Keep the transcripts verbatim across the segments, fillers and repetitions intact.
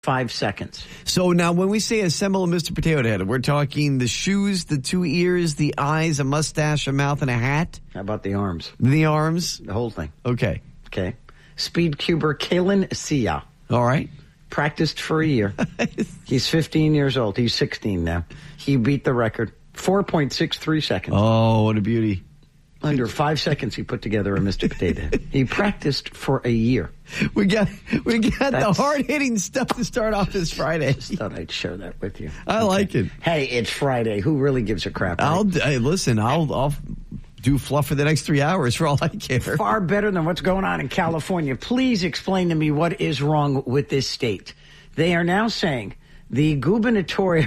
Five seconds. So now when we say assemble a Mister Potato Head, we're talking the shoes, the two ears, the eyes, a mustache, a mouth, and a hat? How about the arms? The arms? The whole thing. Okay. Okay. Speed cuber Kalen Sia. All right. Practiced for a year. He's fifteen years old. He's sixteen now. He beat the record. four point six three seconds. Oh, what a beauty. Under five seconds, he put together a Mister Potato Head. He practiced for a year. We got we got That's- the hard-hitting stuff to start off this Friday. Just thought I'd share that with you. I Okay. like it. Hey, it's Friday. Who really gives a crap? Right? I'll hey, listen. I'll I'll do fluff for the next three hours for all I care. Far better than what's going on in California. Please explain to me what is wrong with this state. They are now saying the gubernatorial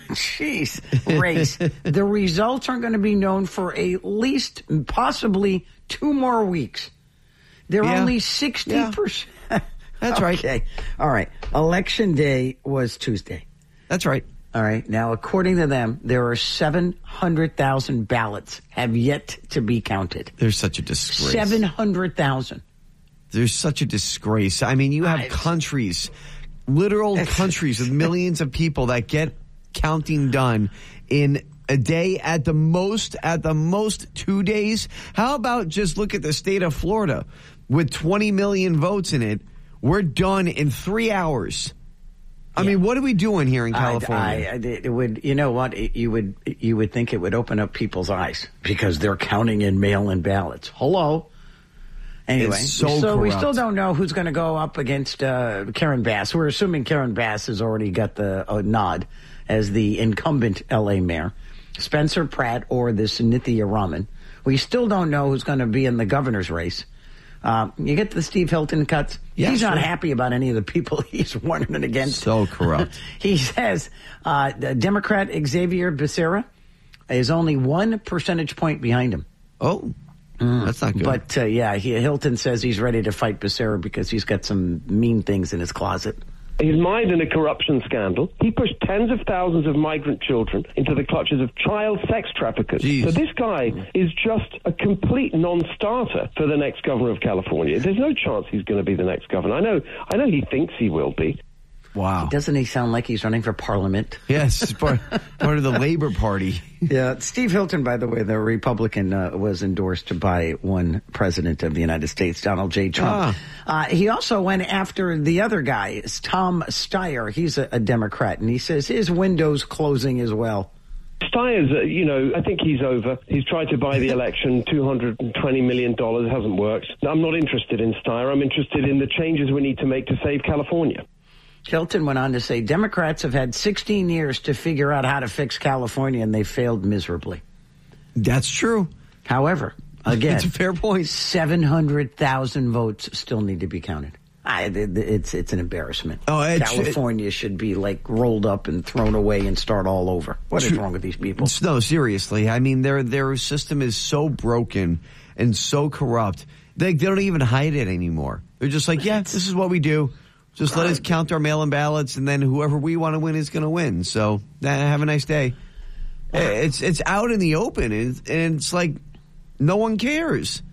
jeez, race, the results aren't going to be known for at least possibly two more weeks. They're Yeah. only sixty percent. Yeah. That's right. Okay. All right. Election day was Tuesday. That's right. All right. Now, according to them, there are seven hundred thousand ballots have yet to be counted. There's such a disgrace. seven hundred thousand. There's such a disgrace. I mean, you have I- countries, literal countries with millions of people that get counting done in a day, at the most, at the most two days. How about just look at the state of Florida with twenty million votes in it? We're done in three hours. I Yeah. mean, what are we doing here in California? I, I, it would, you know what? It, you would, you would think it would open up people's eyes because they're counting in mail-in ballots. Hello. Anyway, It's so so we corrupt. still don't know who's going to go up against uh, Karen Bass. We're assuming Karen Bass has already got the uh, nod as the incumbent L A mayor. Spencer Pratt or this Nithya Raman. We still don't know who's going to be in the governor's race. Uh, you get the Steve Hilton cuts. Yeah, he's not sure. happy about any of the people he's running against. So corrupt. He says uh, the Democrat Xavier Becerra is only one percentage point behind him. Oh, that's not good. But uh, yeah, he, Hilton says he's ready to fight Becerra because he's got some mean things in his closet. He's mired in a corruption scandal. He pushed tens of thousands of migrant children into the clutches of child sex traffickers. Jeez. So this guy is just a complete non-starter for the next governor of California. There's no chance he's going to be the next governor. I know, I know he thinks he will be. wow. Doesn't he sound like he's running for parliament? Yes, it's part, part of the Labor Party. Yeah, Steve Hilton, by the way, the Republican, uh, was endorsed by one president of the United States, Donald J. Trump. Ah. Uh, he also went after the other guy, is Tom Steyer. He's a, a Democrat, and he says his window's closing as well. Steyer's, uh, you know, I think he's over. He's tried to buy the election, two hundred twenty million dollars, hasn't worked. I'm not interested in Steyer. I'm interested in the changes we need to make to save California. Hilton went on to say Democrats have had sixteen years to figure out how to fix California, and they failed miserably. That's true. However, again, It's a fair point. seven hundred thousand votes still need to be counted. I, it- it's it's an embarrassment. Oh, it- California should be like rolled up and thrown away and start all over. What is True. wrong with these people? No, seriously. I mean, their their system is so broken and so corrupt. They, they don't even hide it anymore. They're just like, yeah, this is what we do. Just let us count our mail-in ballots, and then whoever we want to win is going to win. So, uh, have a nice day. It's it's out in the open, and, and it's like no one cares.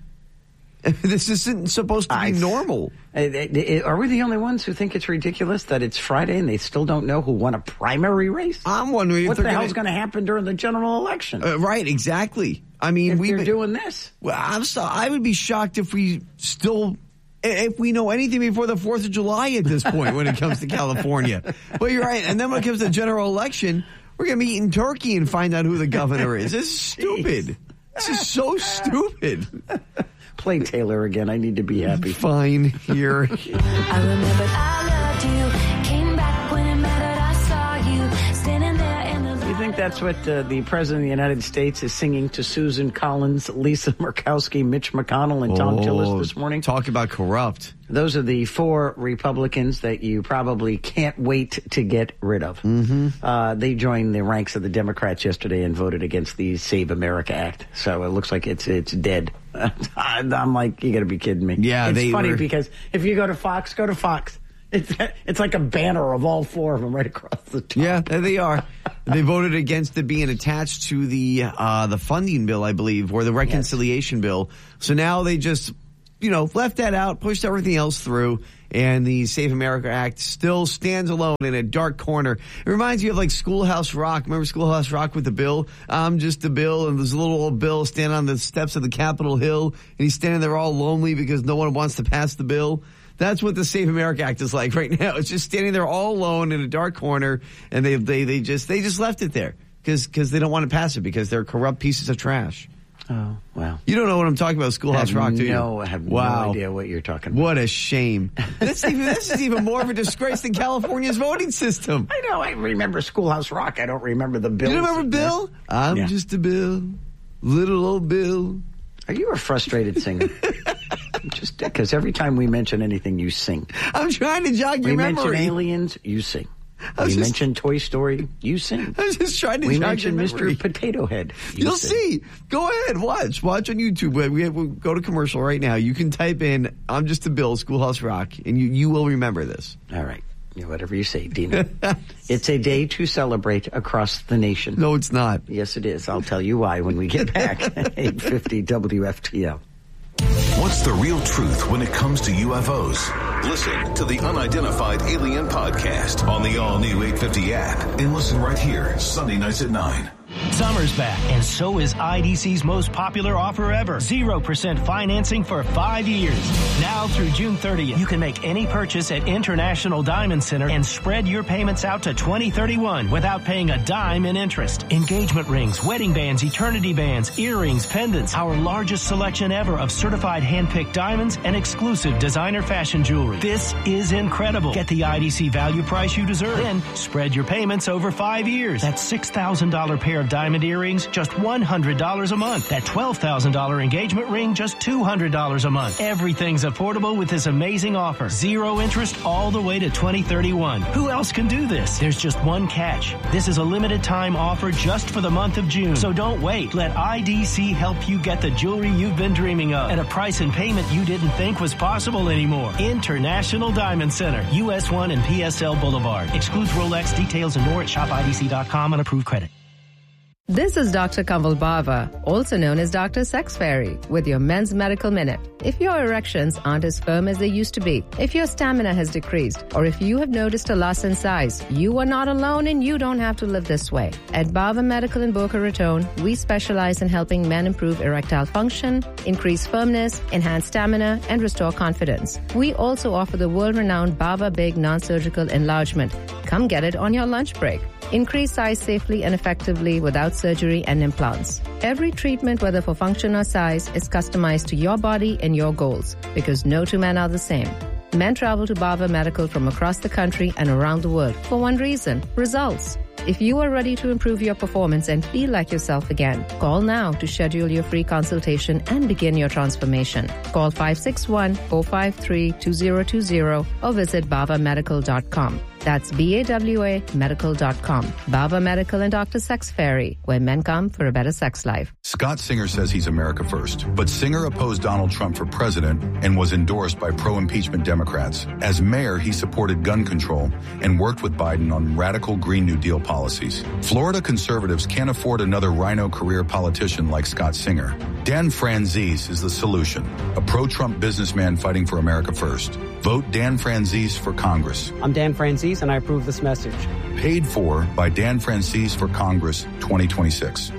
This isn't supposed to be I- normal. Uh, uh, Are we the only ones who think it's ridiculous that it's Friday and they still don't know who won a primary race? I'm wondering What if the they're hell's going going to happen during the general election uh, right, exactly. I mean, if we've they're been- doing this? Well, I'm so, I would be shocked if we still, if we know anything before the fourth of July at this point when it comes to California. But you're right. And then when it comes to the general election, we're going to be eating turkey and find out who the governor is. This is stupid. This is so stupid. Play Taylor again. I need to be happy. Fine here. I remember I loved you. Came back when it mattered. I saw you standing there in the You think that's what uh, the President of the United States is singing to Susan Collins, Lisa Murkowski, Mitch McConnell, and Tom Oh, Tillis this morning? Talk about corrupt. Those are the four Republicans that you probably can't wait to get rid of. Mm-hmm. Uh, they joined the ranks of the Democrats yesterday and voted against the Save America Act. So it looks like it's it's dead. I'm like, you got to be kidding me. Yeah, it's they funny were- because if you go to Fox, go to Fox. It's it's like a banner of all four of them right across the top. Yeah, there they are. They voted against it being attached to the uh, the funding bill, I believe, or the reconciliation bill. So now they just, you know, left that out, pushed everything else through, and the Save America Act still stands alone in a dark corner. It reminds you of like Schoolhouse Rock. Remember Schoolhouse Rock with the Bill? I'm just a Bill, and there's a little old Bill standing on the steps of the Capitol Hill, and he's standing there all lonely because no one wants to pass the bill. That's what the Save America Act is like right now. It's just standing there all alone in a dark corner, and they they they just they just left it there because because they don't want to pass it because they're corrupt pieces of trash. Oh, wow. You don't know what I'm talking about, Schoolhouse Rock, do you? No, I have wow. no idea what you're talking about. What a shame. This, even, this is even more of a disgrace than California's voting system. I know. I remember Schoolhouse Rock. I don't remember the Bill. You don't remember Bill? I'm yeah. just a Bill. Little old Bill. Are you a frustrated singer? Just because every time we mention anything, you sing. I'm trying to jog your we memory. We mention aliens, you sing. We just, mention Toy Story, you sing. I was just trying to we jog mention your Mister memory. Potato Head. You You'll sing. see. Go ahead, watch. Watch on YouTube. We have, we'll go to commercial right now. You can type in, I'm just a Bill, Schoolhouse Rock, and you, you will remember this. All right. Yeah, whatever you say, Dina. It's a day to celebrate across the nation. No, it's not. Yes, it is. I'll tell you why when we get back. eight fifty W F T L. What's the real truth when it comes to U F Os? Listen to the Unidentified Alien Podcast on the all-new eight fifty app and listen right here, Sunday nights at nine. Summer's back, and so is I D C's most popular offer ever. zero percent financing for five years. Now through June thirtieth, you can make any purchase at International Diamond Center and spread your payments out to twenty thirty-one without paying a dime in interest. Engagement rings, wedding bands, eternity bands, earrings, pendants, our largest selection ever of certified hand-picked diamonds and exclusive designer fashion jewelry. This is incredible. Get the I D C value price you deserve. Then spread your payments over five years. That's six thousand dollars pair of diamond earrings, just one hundred dollars a month. That twelve thousand dollars engagement ring, just two hundred dollars a month. Everything's affordable with this amazing offer. Zero interest all the way to twenty thirty-one. Who else can do this? There's just one catch. This is a limited time offer just for the month of June. So don't wait. Let I D C help you get the jewelry you've been dreaming of at a price and payment you didn't think was possible anymore. International Diamond Center, U S one and P S L Boulevard. Excludes Rolex. Details and more at shop I D C dot com on approved credit. This is Doctor Kamal Bava, also known as Doctor Sex Fairy, with your Men's Medical Minute. If your erections aren't as firm as they used to be, if your stamina has decreased, or if you have noticed a loss in size, you are not alone and you don't have to live this way. At Bava Medical in Boca Raton, we specialize in helping men improve erectile function, increase firmness, enhance stamina, and restore confidence. We also offer the world-renowned Bava Big non-surgical enlargement. Come get it on your lunch break. Increase size safely and effectively without surgery and implants. Every treatment, whether for function or size, is customized to your body and your goals, because no two men are the same. Men travel to Bava Medical from across the country and around the world for one reason: results. If you are ready to improve your performance and feel like yourself again, call now to schedule your free consultation and begin your transformation. Call five six one, four five three, two zero two zero or visit bava medical dot com. That's B A W A medical dot com. Bava Medical and Doctor Sex Fairy, where men come for a better sex life. Scott Singer says he's America first, but Singer opposed Donald Trump for president and was endorsed by pro-impeachment Democrats. As mayor, he supported gun control and worked with Biden on radical Green New Deal policies. Florida conservatives can't afford another rhino career politician like Scott Singer. Dan Franzese is the solution, a pro-Trump businessman fighting for America first. Vote Dan Franzese for Congress. I'm Dan Franzese, and I approve this message. Paid for by Dan Franzese for Congress twenty twenty-six.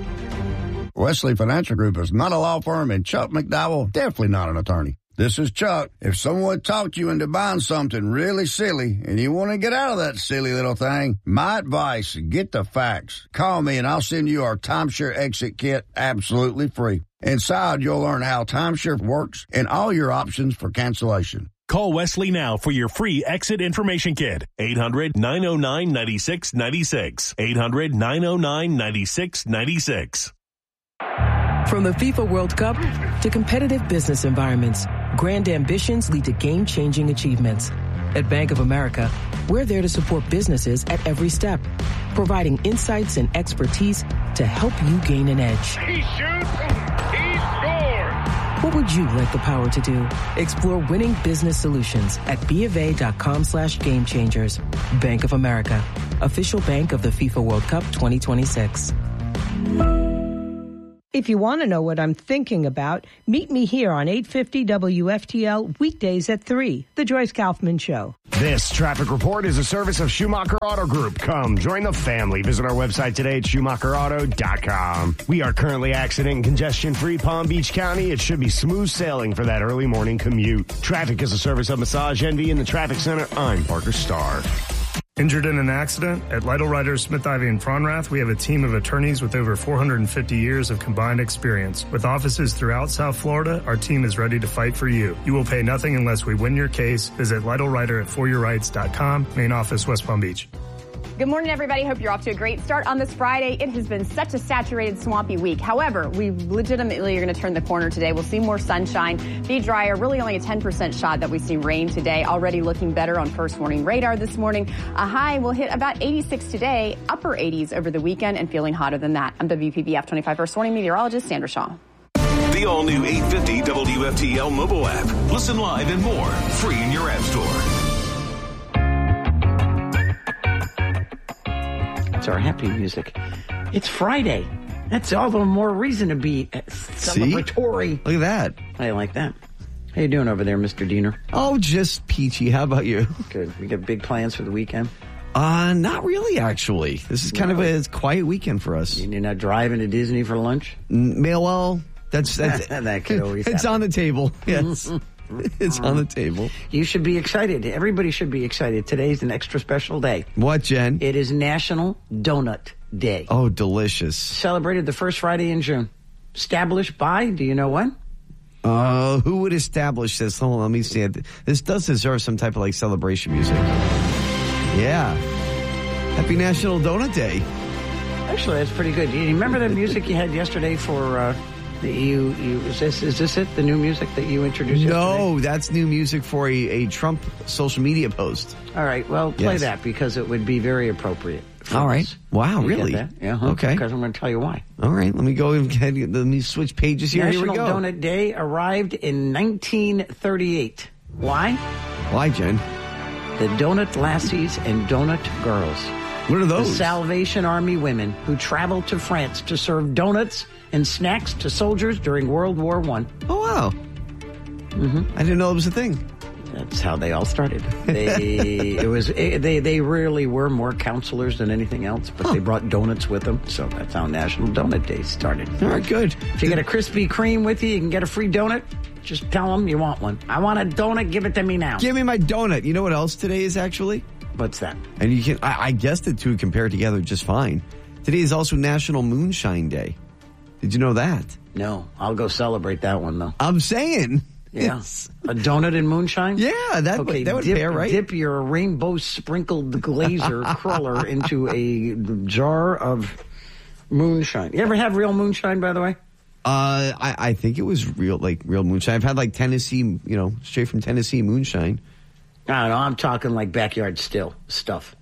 Wesley Financial Group is not a law firm, and Chuck McDowell definitely not an attorney. This is Chuck. If someone talked you into buying something really silly and you want to get out of that silly little thing, my advice, get the facts. Call me and I'll send you our timeshare exit kit absolutely free. Inside, you'll learn how timeshare works and all your options for cancellation. Call Wesley now for your free exit information kit. eight hundred, nine oh nine, nine six nine six. eight hundred, nine oh nine, nine six nine six. From the FIFA World Cup to competitive business environments, grand ambitions lead to game-changing achievements. At Bank of America, we're there to support businesses at every step, providing insights and expertise to help you gain an edge. He shoots, he scores! What would you like the power to do? Explore winning business solutions at BofA.com slash game changers. Bank of America, official bank of the FIFA World Cup twenty twenty-six. If you want to know what I'm thinking about, meet me here on eight fifty W F T L weekdays at three, The Joyce Kaufman Show. This traffic report is a service of Schumacher Auto Group. Come, join the family. Visit our website today at schumacher auto dot com. We are currently accident and congestion-free Palm Beach County. It should be smooth sailing for that early morning commute. Traffic is a service of Massage Envy in the Traffic Center. I'm Parker Starr. Injured in an accident? At Lytle Ryder, Smith, Ivy, and Fronrath, we have a team of attorneys with over four hundred fifty years of combined experience. With offices throughout South Florida, our team is ready to fight for you. You will pay nothing unless we win your case. Visit Lytle Ryder at for your rights dot com. Main office, West Palm Beach. Good morning, everybody. Hope you're off to a great start on this Friday. It has been such a saturated, swampy week. However, we legitimately are going to turn the corner today. We'll see more sunshine, be drier. Really only a ten percent shot that we see rain today. Already looking better on first warning radar this morning. A high will hit about eighty-six today, upper eighties over the weekend, and feeling hotter than that. I'm W P B F twenty-five First Warning meteorologist Sandra Shaw. The all-new eight fifty W F T L mobile app. Listen live and more, free in your app store. It's our happy music. It's Friday. That's all the more reason to be celebratory. See? Look at that. I like that. How you doing over there, Mister Diener? Oh, just peachy. How about you? Good. We got big plans for the weekend? Uh, not really, actually. This is kind really? of a quiet weekend for us. You're not driving to Disney for lunch? Mm, well, that's... that's that could always It's happen. on the table, yes. It's on the table. You should be excited. Everybody should be excited. Today's an extra special day. What, Jen? It is National Donut Day. Oh, delicious. Celebrated the first Friday in June. Established by, do you know when? Uh, who would establish this? Hold on, let me see it. This does deserve some type of like celebration music. Yeah. Happy National Donut Day. Actually, that's pretty good. Do you remember the music you had yesterday for... Uh, The you, you, is this is this it? The new music that you introduced? No, yesterday? That's new music for a, a Trump social media post. All right, well, play yes. that because it would be very appropriate. All right. Us. Wow, you really? Get that? Yeah. Huh? Okay. Because I'm going to tell you why. All right. Let me go and get, let me switch pages here. National here we go. Donut Day arrived in nineteen thirty-eight. Why? Why, Jen? The Donut Lassies and Donut Girls. What are those? The Salvation Army women who traveled to France to serve donuts and snacks to soldiers during World War One. Oh, wow. Mm-hmm. I didn't know it was a thing. That's how they all started. They it was it, they they really were more counselors than anything else, but huh. they brought donuts with them, so that's how National Donut Day started. All right, good. If you get a Krispy Kreme with you, you can get a free donut. Just tell them you want one. I want a donut. Give it to me now. Give me my donut. You know what else today is actually? What's that? And you can I, I guess the two compare together just fine. Today is also National Moonshine Day. Did you know that? No, I'll go celebrate that one though. I'm saying. Yeah. A donut and moonshine? Yeah, that, okay, that would dip, pair, right? Dip your rainbow sprinkled glazer cruller into a jar of moonshine. You ever have real moonshine, by the way? Uh, I, I think it was real, like real moonshine. I've had like Tennessee, you know, straight from Tennessee moonshine. I don't know. I'm talking like backyard still stuff.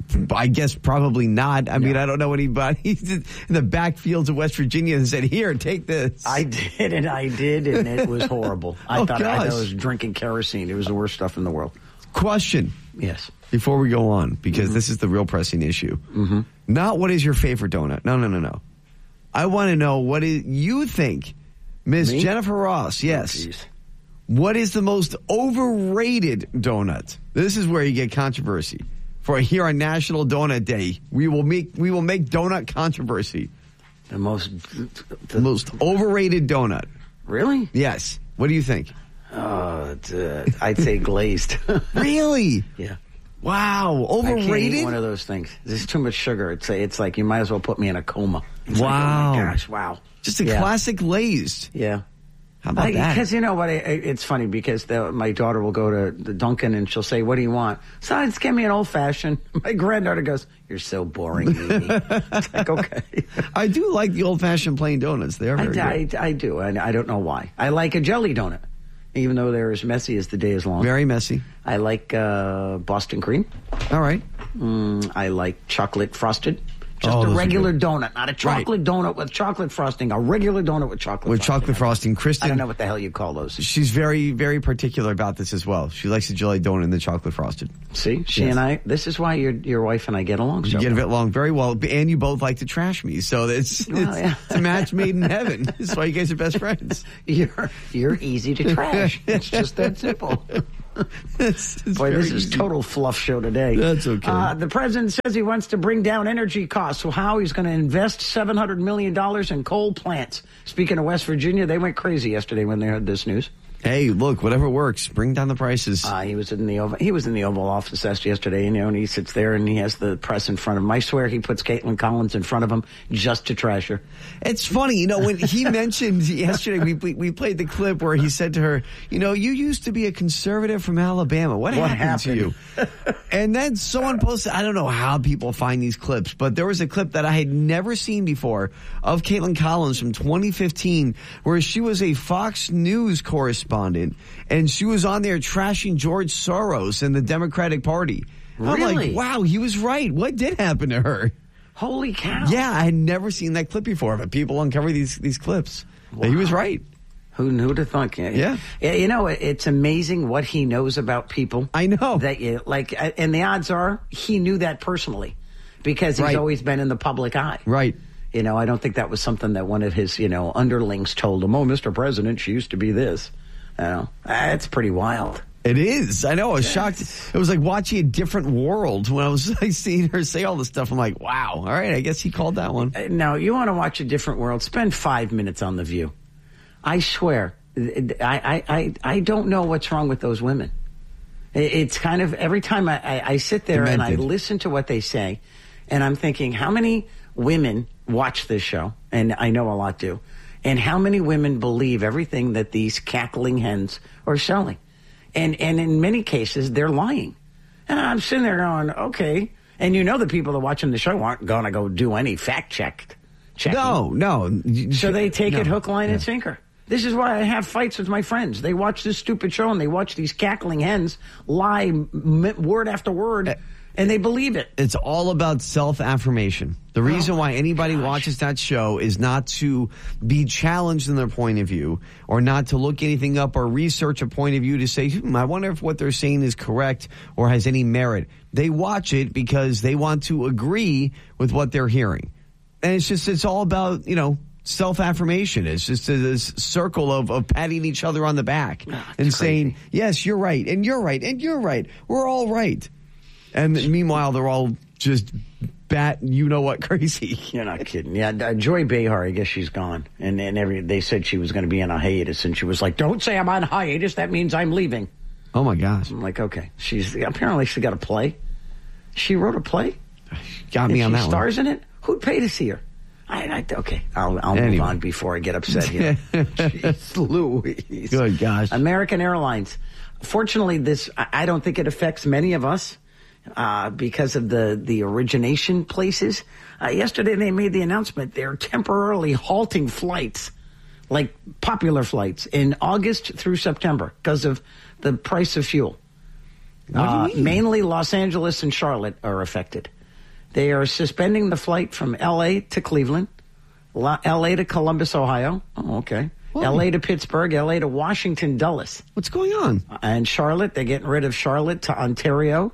I guess probably not. I no. mean, I don't know anybody in the backfields of West Virginia that said, here, take this. I did, and I did, and it was horrible. I, oh, thought, I thought I gosh. was drinking kerosene. It was the worst stuff in the world. Question. Yes. Before we go on, because mm-hmm. this is the real pressing issue. Mm-hmm. Not what is your favorite donut. No, no, no, no. I want to know what is, you think, Miss Me? Jennifer Ross, yes. Oh, what is the most overrated donut? This is where you get controversy. For here on National Donut Day, we will make we will make donut controversy. The most the most overrated donut. Really? Yes. What do you think? Oh, it's, uh, I'd say glazed. Really? Yeah. Wow. Overrated? I can't eat one of those things. There's too much sugar. It's it's like you might as well put me in a coma. It's wow. Like, oh my gosh! Wow. Just a yeah. classic glazed. Yeah. How about I, that? Because you know what? It, it's funny because the, my daughter will go to the Dunkin' and she'll say, "What do you want?" "Son, just give me an old fashioned." My granddaughter goes, "You're so boring, Mimi." It's like, okay. I do like the old fashioned plain donuts. They are very I, good. I, I do, and I don't know why. I like a jelly donut, even though they're as messy as the day is long. Very messy. I like uh, Boston cream. All right. Mm, I like chocolate frosted. Just Oh, a those are regular good. donut, not a chocolate donut with chocolate frosting. A regular donut with chocolate With frosting. chocolate frosting. Kristen, I don't know what the hell you call those. she's very, very particular about this as well. She likes the jelly donut and the chocolate frosted. See, she Yes. and I. This is why your your wife and I get along so You get a well. bit long very well, and you both like to trash me, so it's, Well, it's, yeah. it's a match made in heaven. That's why you guys are best friends. You're you're easy to trash. It's just that simple. It's, it's Boy, very this is easy. total fluff show today. That's okay. Uh, the president says he wants to bring down energy costs. So how he's going to invest seven hundred million dollars in coal plants. Speaking of West Virginia, they went crazy yesterday when they heard this news. Hey, look, whatever works. Bring down the prices. Uh, he was in the Oval, he was in the Oval Office yesterday, you know, and he sits there and he has the press in front of him. I swear he puts Caitlin Collins in front of him just to trash her. It's funny, you know, when he mentioned yesterday, we, we we played the clip where he said to her, you know, you used to be a conservative from Alabama. What, What happened, to you? And then someone posted, I don't know how people find these clips, but there was a clip that I had never seen before of Caitlin Collins from twenty fifteen where she was a Fox News correspondent and she was on there trashing George Soros and the Democratic Party. I'm Really? like, wow, he was right. What did happen to her? Holy cow. Yeah, I had never seen that clip before, but people uncover these these clips. Wow. He was right. Who who'd have thunk? Yeah. yeah. You know, it's amazing what he knows about people. I know. That you like, and the odds are he knew that personally because he's Right. always been in the public eye. Right. You know, I don't think that was something that one of his, you know, underlings told him, oh, Mister President, she used to be this. You know, that's pretty wild. It is. I know. I was shocked. It was like watching a different world when I was like seeing her say all this stuff. I'm like, wow. All right. I guess he called that one. Uh, Now, you want to watch a different world? Spend five minutes on The View. I swear, I, I, I, I don't know what's wrong with those women. It- It's kind of every time I, I, I sit there and I Demented. listen to what they say, and I'm thinking, how many women watch this show? And I know a lot do. And how many women believe everything that these cackling hens are selling? And and in many cases, they're lying. And I'm sitting there going, okay. And you know the people that are watching the show aren't going to go do any fact check. Checking. No, no. So they take No. it hook, line, and sinker. This is why I have fights with my friends. They watch this stupid show and they watch these cackling hens lie m- word after word, and they believe it. It's all about self-affirmation. The reason why anybody watches that show is not to be challenged in their point of view or not to look anything up or research a point of view to say, hmm, I wonder if what they're saying is correct or has any merit. They watch it because they want to agree with what they're hearing. And it's just, it's all about, you know, self-affirmation. It's just a, this circle of, of patting each other on the back and saying, yes, you're right, and you're right, and you're right. We're all right. And meanwhile, they're all just bat, you know what, crazy. You're not kidding. Yeah, uh, Joy Behar, I guess she's gone. And, and every they said she was going to be on a hiatus, and she was like, don't say I'm on hiatus. That means I'm leaving. Oh, my gosh. I'm like, okay. She's apparently she got a play. She wrote a play. Got me and on she that one. stars in it. Who'd pay to see her? I, I, okay, I'll, I'll Anyway. move on before I get upset here. Jeez Louise. Good gosh. American Airlines. Fortunately, this I, I don't think it affects many of us uh, because of the, the origination places. Uh, yesterday, they made the announcement they're temporarily halting flights, like popular flights, in August through September because of the price of fuel. What do you Uh, mean? mainly Los Angeles and Charlotte are affected. They are suspending the flight from L A to Cleveland, La- L A to Columbus, Ohio. Oh, okay. Whoa. L A to Pittsburgh, L A to Washington, Dulles. What's going on? And Charlotte, they're getting rid of Charlotte to Ontario,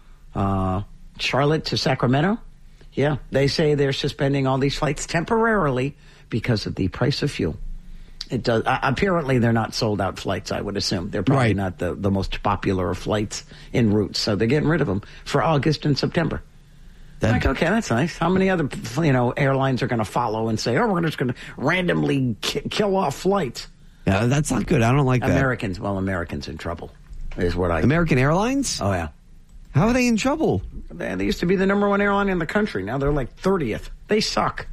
uh, Charlotte to Sacramento. Yeah, they say they're suspending all these flights temporarily because of the price of fuel. It does. Uh, apparently, they're not sold out flights. I would assume they're probably Right. not the, the most popular flights en route, so they're getting rid of them for August and September. That- Like, okay, that's nice. How many other, you know, airlines are going to follow and say, "Oh, we're just going to randomly ki- kill off flights"? Yeah, that's not good. I don't like that. Americans, well, Americans in trouble is what I. American Airlines? Oh yeah, How are they in trouble? they, they used to be the number one airline in the country. Now they're like thirtieth. They suck.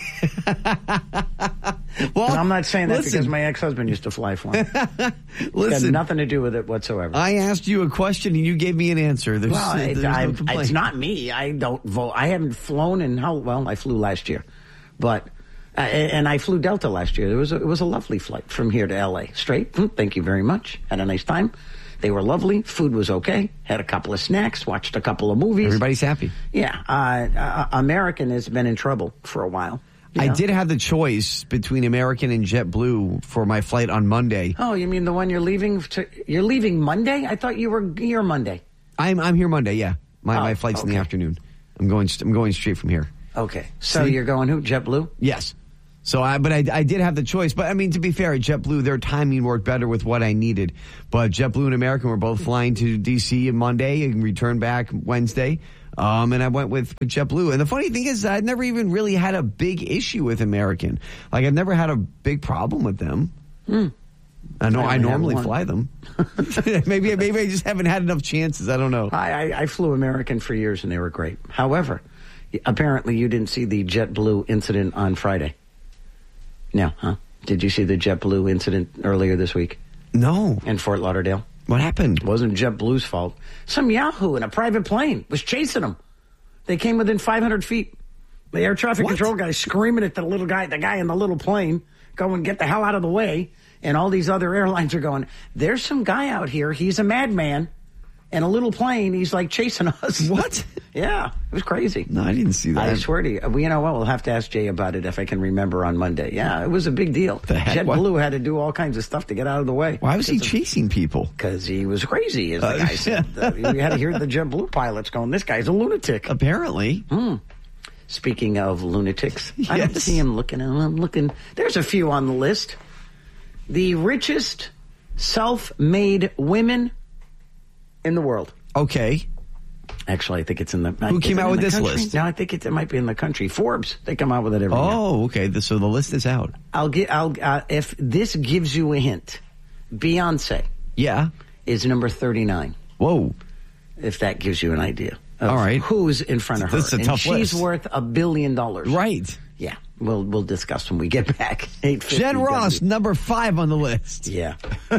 Well, And I'm not saying that listen. because my ex-husband used to fly flying. It's Listen, got nothing to do with it whatsoever. I asked you a question and you gave me an answer. There's, Well, there's it, no I, complaint. it's not me. I don't vote. I haven't flown in how well? I flew last year, but uh, and I flew Delta last year. It was a, it was a lovely flight from here to L A straight. Mm, Thank you very much. Had a nice time. They were lovely. Food was okay. Had a couple of snacks. Watched a couple of movies. Everybody's happy. Yeah. Uh, uh, American has been in trouble for a while. I know? did have the choice between American and JetBlue for my flight on Monday. Oh, you mean the one you're leaving? To, you're leaving Monday? I thought you were here Monday. I'm I'm here Monday. Yeah, my Oh, my flight's in okay. the afternoon. I'm going I'm going straight from here. Okay. So See? you're going who? JetBlue? Yes. So I, but I, I did have the choice. But I mean, to be fair, at JetBlue, their timing worked better with what I needed. But JetBlue and American were both flying to D C on Monday and return back Wednesday. Um, and I went with, with JetBlue. And the funny thing is, I've never even really had a big issue with American. Like, I've never had a big problem with them. Hmm. I know I I, only have normally one. fly them. maybe maybe I just haven't had enough chances. I don't know. I, I, I flew American for years and they were great. However, apparently you didn't see the JetBlue incident on Friday. No, huh? Did you see the JetBlue incident earlier this week? No. In Fort Lauderdale? What happened? It wasn't JetBlue's fault. Some Yahoo in a private plane was chasing them. They came within five hundred feet. The air traffic What? control guy screaming at the little guy, the guy in the little plane, going, get the hell out of the way. And all these other airlines are going, there's some guy out here. He's a madman. And a little plane, he's like chasing us. What? Yeah, it was crazy. No, I didn't see that. I swear to you. Well, you know what? We'll have to ask Jay about it if I can remember on Monday. Yeah, it was a big deal. The heck? JetBlue had to do all kinds of stuff to get out of the way. Why was he chasing people? Because he was crazy, as the Uh, guy said. Uh, you had to hear the JetBlue pilots going, this guy's a lunatic. Apparently. Hmm. Speaking of lunatics, I don't Yes. see him looking. I'm looking. There's a few on the list. The richest self-made women in the world. Okay. Actually, I think it's in the. Who is came it out in with the this country? list? No, I think it, it might be in the country. Forbes. They come out with it every year. Oh, okay. The- So the list is out. I'll get. I'll. Uh, if this gives you a hint, Beyonce Yeah. is number thirty-nine. Whoa. If that gives you an idea. Of All right. Who's in front of her? That's a and tough she's list. worth a billion dollars. Right. Yeah. We'll we'll discuss when we get back. eight fifty Jen Ross, W. number five on the list. Yeah.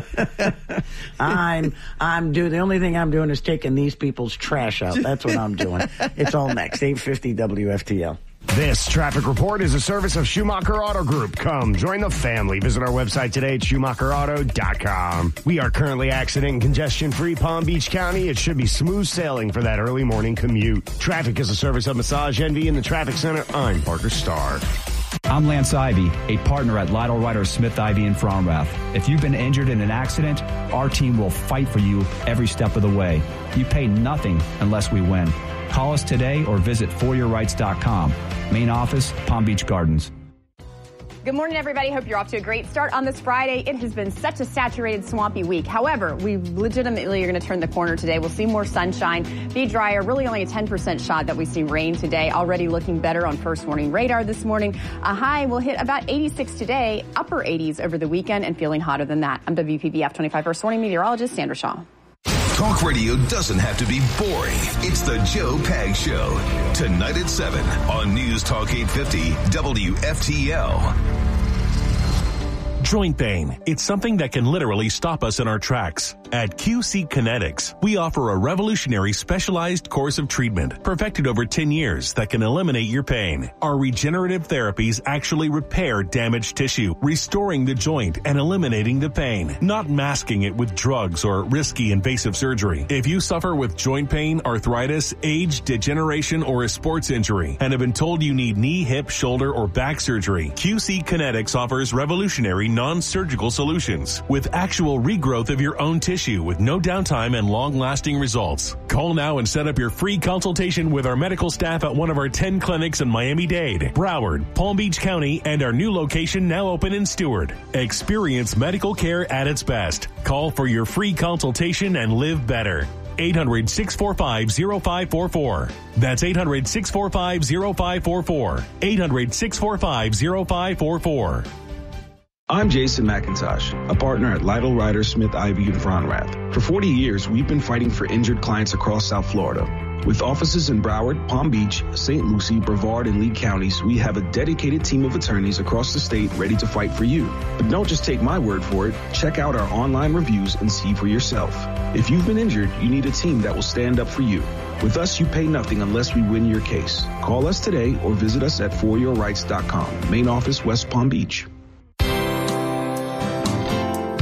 I'm I'm doing the only thing I'm doing is taking these people's trash out. That's what I'm doing. It's all next. eight fifty W F T L. This traffic report is a service of Schumacher Auto Group. Come join the family. Visit our website today at schumacher auto dot com. We are currently accident and congestion free Palm Beach County. It should be smooth sailing for that early morning commute. Traffic is a service of Massage Envy in the Traffic Center. I'm Parker Starr. I'm Lance Ivy, a partner at Lytle Ryder Smith Ivy in Fromrath. If you've been injured in an accident, our team will fight for you every step of the way. You pay nothing unless we win. Call us today or visit for your rights dot com. Main office, Palm Beach Gardens. Good morning, everybody. Hope you're off to a great start on this Friday. It has been such a saturated, swampy week. However, we legitimately are going to turn the corner today. We'll see more sunshine, be drier, really only a ten percent shot that we see rain today. Already looking better on first warning radar this morning. A high will hit about eighty-six today, upper eighties over the weekend, and feeling hotter than that. I'm W P B F twenty-five first warning meteorologist Sandra Shaw. Talk radio doesn't have to be boring. It's the Joe Pag Show. Tonight at seven on News Talk eight fifty W F T L. Joint pain. It's something that can literally stop us in our tracks. At Q C Kinetics, we offer a revolutionary specialized course of treatment perfected over ten years that can eliminate your pain. Our regenerative therapies actually repair damaged tissue, restoring the joint and eliminating the pain, not masking it with drugs or risky invasive surgery. If you suffer with joint pain, arthritis, age, degeneration, or a sports injury and have been told you need knee, hip, shoulder, or back surgery, Q C Kinetics offers revolutionary non-surgical solutions with actual regrowth of your own tissue with no downtime and long-lasting results. Call now and set up your free consultation with our medical staff at one of our ten clinics in Miami-Dade, Broward, Palm Beach County, and our new location now open in Stewart. Experience medical care at its best. Call for your free consultation and live better. eight hundred, six four five, zero five four four. That's eight hundred, six four five, zero five four four. eight hundred, six four five, zero five four four. I'm Jason McIntosh, a partner at Lytle Ryder Smith Ivy in Fromrath. For forty years, we've been fighting for injured clients across South Florida. With offices in Broward, Palm Beach, Saint Lucie, Brevard, and Lee counties, we have a dedicated team of attorneys across the state ready to fight for you. But don't just take my word for it. Check out our online reviews and see for yourself. If you've been injured, you need a team that will stand up for you. With us, you pay nothing unless we win your case. Call us today or visit us at for your rights dot com. Main office, West Palm Beach.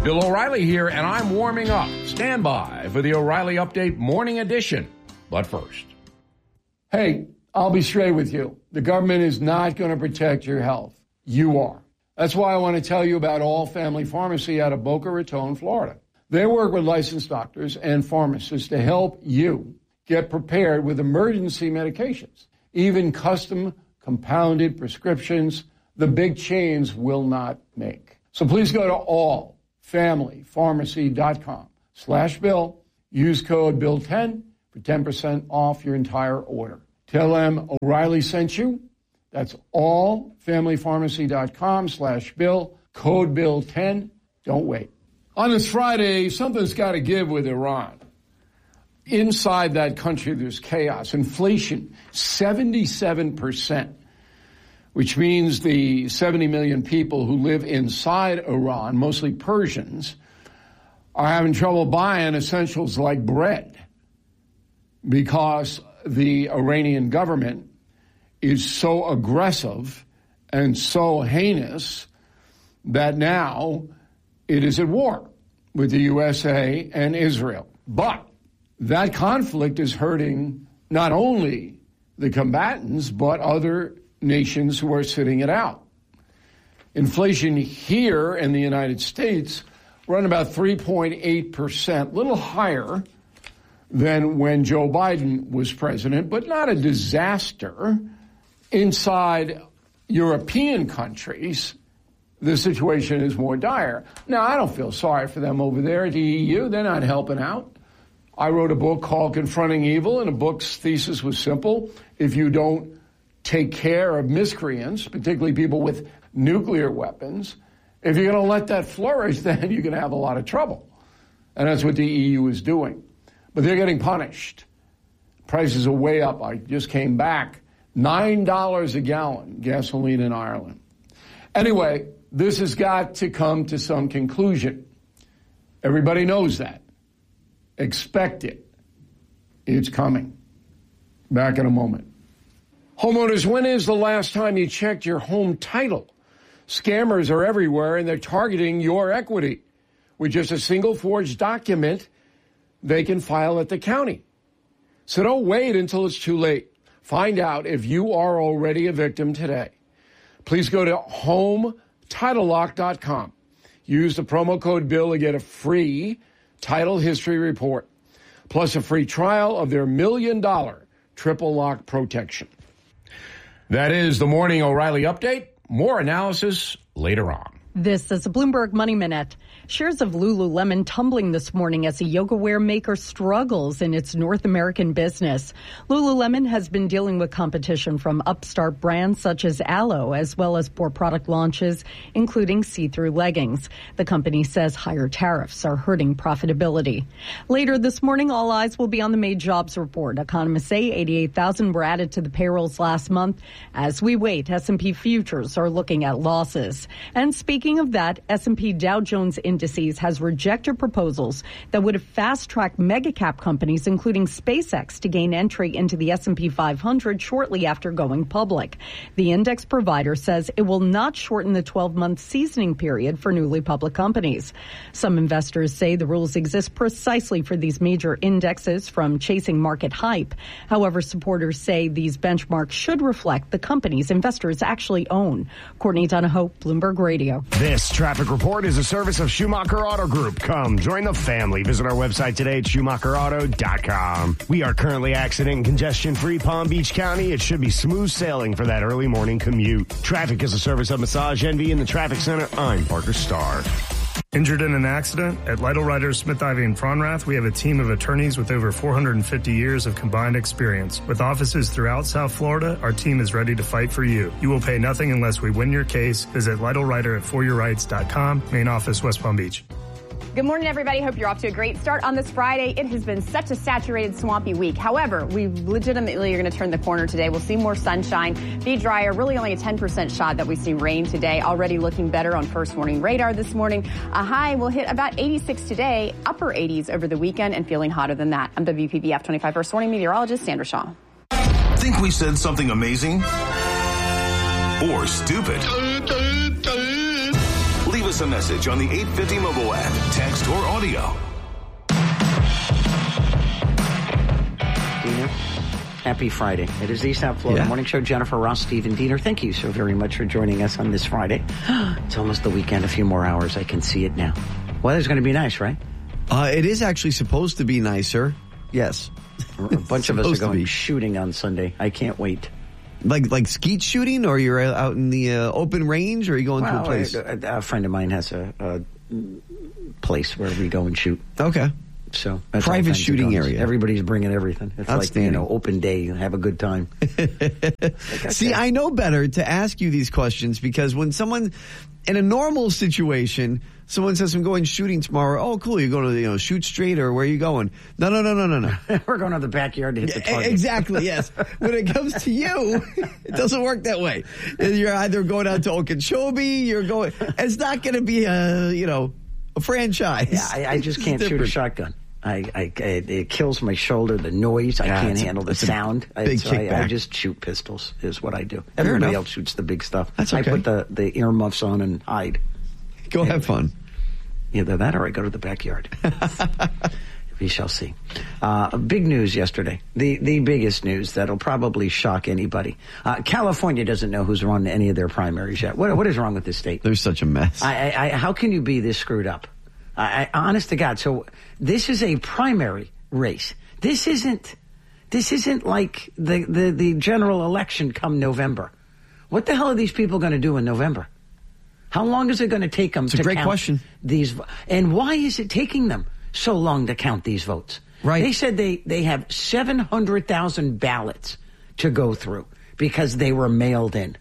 Bill O'Reilly here, and I'm warming up. Stand by for the O'Reilly Update Morning Edition. But first. Hey, I'll be straight with you. The government is not going to protect your health. You are. That's why I want to tell you about All Family Pharmacy out of Boca Raton, Florida. They work with licensed doctors and pharmacists to help you get prepared with emergency medications, even custom compounded prescriptions the big chains will not make. So please go to all family pharmacy dot com slash bill. Use code bill ten for ten percent off your entire order. Tell them O'Reilly sent you. That's all family pharmacy dot com slash bill. Code bill ten. Don't wait. On this Friday, something's got to give with Iran. Inside that country, there's chaos. Inflation, seventy-seven percent. Which means the seventy million people who live inside Iran, mostly Persians, are having trouble buying essentials like bread because the Iranian government is so aggressive and so heinous that now it is at war with the U S A and Israel. But that conflict is hurting not only the combatants, but other nations who are sitting it out. Inflation here in the United States run about three point eight percent, a little higher than when Joe Biden was president, but not a disaster. Inside European countries, the situation is more dire. Now, I don't feel sorry for them over there at the E U. They're not helping out. I wrote a book called Confronting Evil, and the book's thesis was simple. If you don't take care of miscreants, particularly people with nuclear weapons, if you're going to let that flourish, then you're going to have a lot of trouble. And that's what the E U is doing. But they're getting punished. Prices are way up. I just came back. nine dollars a gallon, gasoline in Ireland. Anyway, this has got to come to some conclusion. Everybody knows that. Expect it. It's coming. Back in a moment. Homeowners, when is the last time you checked your home title? Scammers are everywhere, and they're targeting your equity. With just a single forged document, they can file at the county. So don't wait until it's too late. Find out if you are already a victim today. Please go to home title lock dot com. Use the promo code BILL to get a free title history report, plus a free trial of their million dollar triple lock protection. That is the Morning O'Reilly Update. More analysis later on. This is a Bloomberg Money Minute. Shares of Lululemon tumbling this morning as a yoga wear maker struggles in its North American business. Lululemon has been dealing with competition from upstart brands such as Alo, as well as poor product launches, including see-through leggings. The company says higher tariffs are hurting profitability. Later this morning, all eyes will be on the May jobs report. Economists say eighty-eight thousand were added to the payrolls last month. As we wait, S and P futures are looking at losses. And speaking of that, S and P Dow Jones Indices has rejected proposals that would have fast-tracked mega-cap companies, including SpaceX, to gain entry into the S and P five hundred shortly after going public. The index provider says it will not shorten the twelve-month seasoning period for newly public companies. Some investors say the rules exist precisely for these major indexes from chasing market hype. However, supporters say these benchmarks should reflect the companies investors actually own. Courtney Donahoe, Bloomberg Radio. This traffic report is a service of Schumacher Auto Group. Come join the family. Visit our website today at schumacher auto dot com. We are currently accident and congestion-free Palm Beach County. It should be smooth sailing for that early morning commute. Traffic is a service of Massage Envy in the Traffic Center. I'm Parker Starr. Injured in an accident? At Lytle Writers, Smith, Ivy, and Fronrath, we have a team of attorneys with over four hundred fifty years of combined experience. With offices throughout South Florida, our team is ready to fight for you. You will pay nothing unless we win your case. Visit Lytle Writer at for your rights dot com. Main office, West Palm Beach. Good morning, everybody. Hope you're off to a great start on this Friday. It has been such a saturated, swampy week. However, we legitimately are going to turn the corner today. We'll see more sunshine, be drier, really only a ten percent shot that we see rain today. Already looking better on first warning radar this morning. A high will hit about eighty-six today, upper eighties over the weekend, and feeling hotter than that. I'm W P B F twenty-five First Warning meteorologist Sandra Shaw. Think we said something amazing? Or stupid? Leave a us a message on the eight fifty mobile app, text or audio. Diener, happy Friday. It is the East South Florida Yeah. Morning Show. Jennifer Ross, Stephen Diener, thank you so very much for joining us on this Friday. It's almost the weekend, a few more hours. I can see it now. Weather's going to be nice, right? Uh, it is actually supposed to be nicer. Yes. A bunch of us are going shooting on Sunday. I can't wait. Like like skeet shooting, or you're out in the uh, open range, or are you going well, to a place? A, a friend of mine has a, a place where we go and shoot. Okay. So that's private all kinds of shooting guns. area. Everybody's bringing everything. It's like, you know, open day. Have a good time. Like, See, I know better to ask you these questions because when someone in a normal situation, someone says, I'm going shooting tomorrow. Oh, cool. You're going to, you know, shoot straight, or where are you going? No, no, no, no, no, no. We're going to the backyard to hit the target. Exactly, yes. When it comes to you, it doesn't work that way. You're either going out to Okeechobee, you're going, it's not going to be a, you know, a franchise. Yeah, I, I just can't shoot a shotgun. I, I, it, it kills my shoulder, the noise. I Yeah, can't it's a- handle the it's a sound. I, big so I, I kickback. just shoot pistols is what I do. Fair Everybody enough. else shoots the big stuff. That's I okay. put the, the earmuffs on and hide. Go have fun. Either that or I go to the backyard. We shall see. Uh, big news yesterday. The the biggest news that'll probably shock anybody. Uh, California doesn't know who's run any of their primaries yet. What What is wrong with this state? There's such a mess. I, I, I, how can you be this screwed up? I, I, honest to God. So this is a primary race. This isn't. This isn't like the, the, the general election come November. What the hell are these people going to do in November? How long is it going to take them It's a to great count question. these? vo- And why is it taking them so long to count these votes? Right. They said they, they have seven hundred thousand ballots to go through because they were mailed in.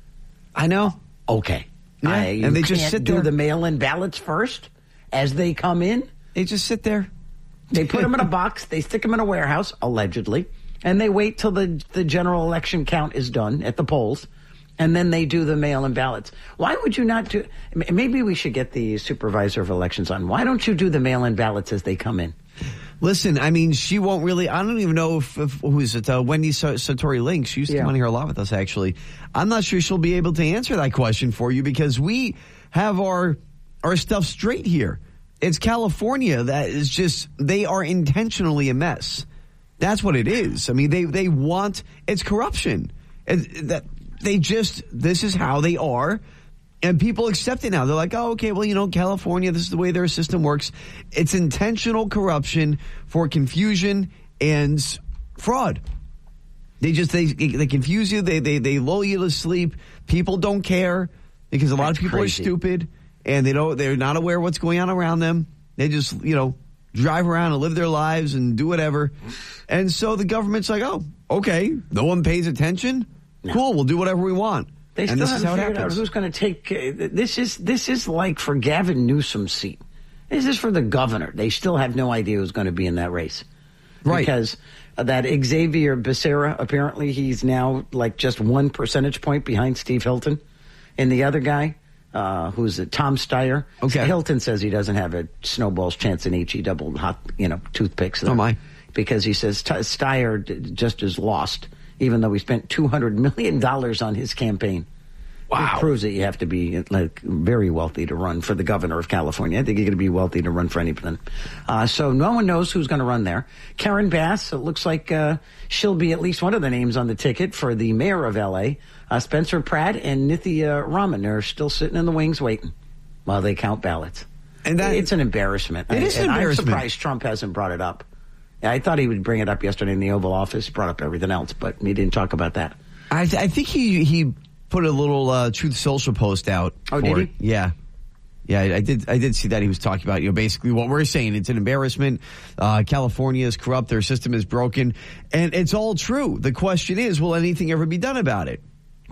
I know. Okay. Yeah, I, and you they just can't sit do there. the mail-in ballots first as they come in. They just sit there. They put them in a box. They stick them in a warehouse, allegedly, and they wait till the the general election count is done at the polls, and then they do the mail-in ballots. Why would you not do? m- Maybe we should get the supervisor of elections on. Why don't you do the mail-in ballots as they come in? Listen, I mean, she won't really. I don't even know if, if who is it? Uh, Wendy Sa- Satori Link. She used to Yeah. come on here a lot with us, actually. I'm not sure she'll be able to answer that question for you because we have our our stuff straight here. It's California that is just, they are intentionally a mess. That's what it is. I mean, they they want, it's corruption. It, that they just, this is how they are. And people accept it now. They're like, oh, okay, well, you know, California, this is the way their system works. It's intentional corruption for confusion and fraud. They just, they they confuse you. They they they lull you to sleep. People don't care because a lot That's of people crazy. are stupid and they don't, they're not aware of what's going on around them. They just, you know, drive around and live their lives and do whatever. And so the government's like, oh, okay, no one pays attention. Cool, we'll do whatever we want. They and still this is haven't how it figured out happens. who's going to take. Uh, this is this is like for Gavin Newsom's seat. This is for the governor. They still have no idea who's going to be in that race, Right. Because uh, that Xavier Becerra, apparently he's now like just one percentage point behind Steve Hilton, and the other guy, uh, who's uh, Tom Steyer. Okay. Hilton says he doesn't have a snowball's chance in each. He doubled hot, you know, toothpicks. There. Oh, my. Because he says T- Steyer d- just is lost, even though he spent two hundred million dollars on his campaign. Wow. It proves that you have to be like very wealthy to run for the governor of California. I think you're going to be wealthy to run for anything. Uh, so no one knows who's going to run there. Karen Bass, it looks like uh, she'll be at least one of the names on the ticket for the mayor of L A. Uh, Spencer Pratt and Nithya Raman are still sitting in the wings waiting while they count ballots. And that, it's an embarrassment. It is an and embarrassment. I'm surprised Trump hasn't brought it up. I thought he would bring it up yesterday in the Oval Office, brought up everything else, but he didn't talk about that. I, I think he he put a little uh, Truth Social post out. Oh, for did he? it. Yeah. Yeah, I I did. I did see that he was talking about, you know, basically what we're saying. It's an embarrassment. Uh, California is corrupt. Their system is broken, and it's all true. The question is, will anything ever be done about it?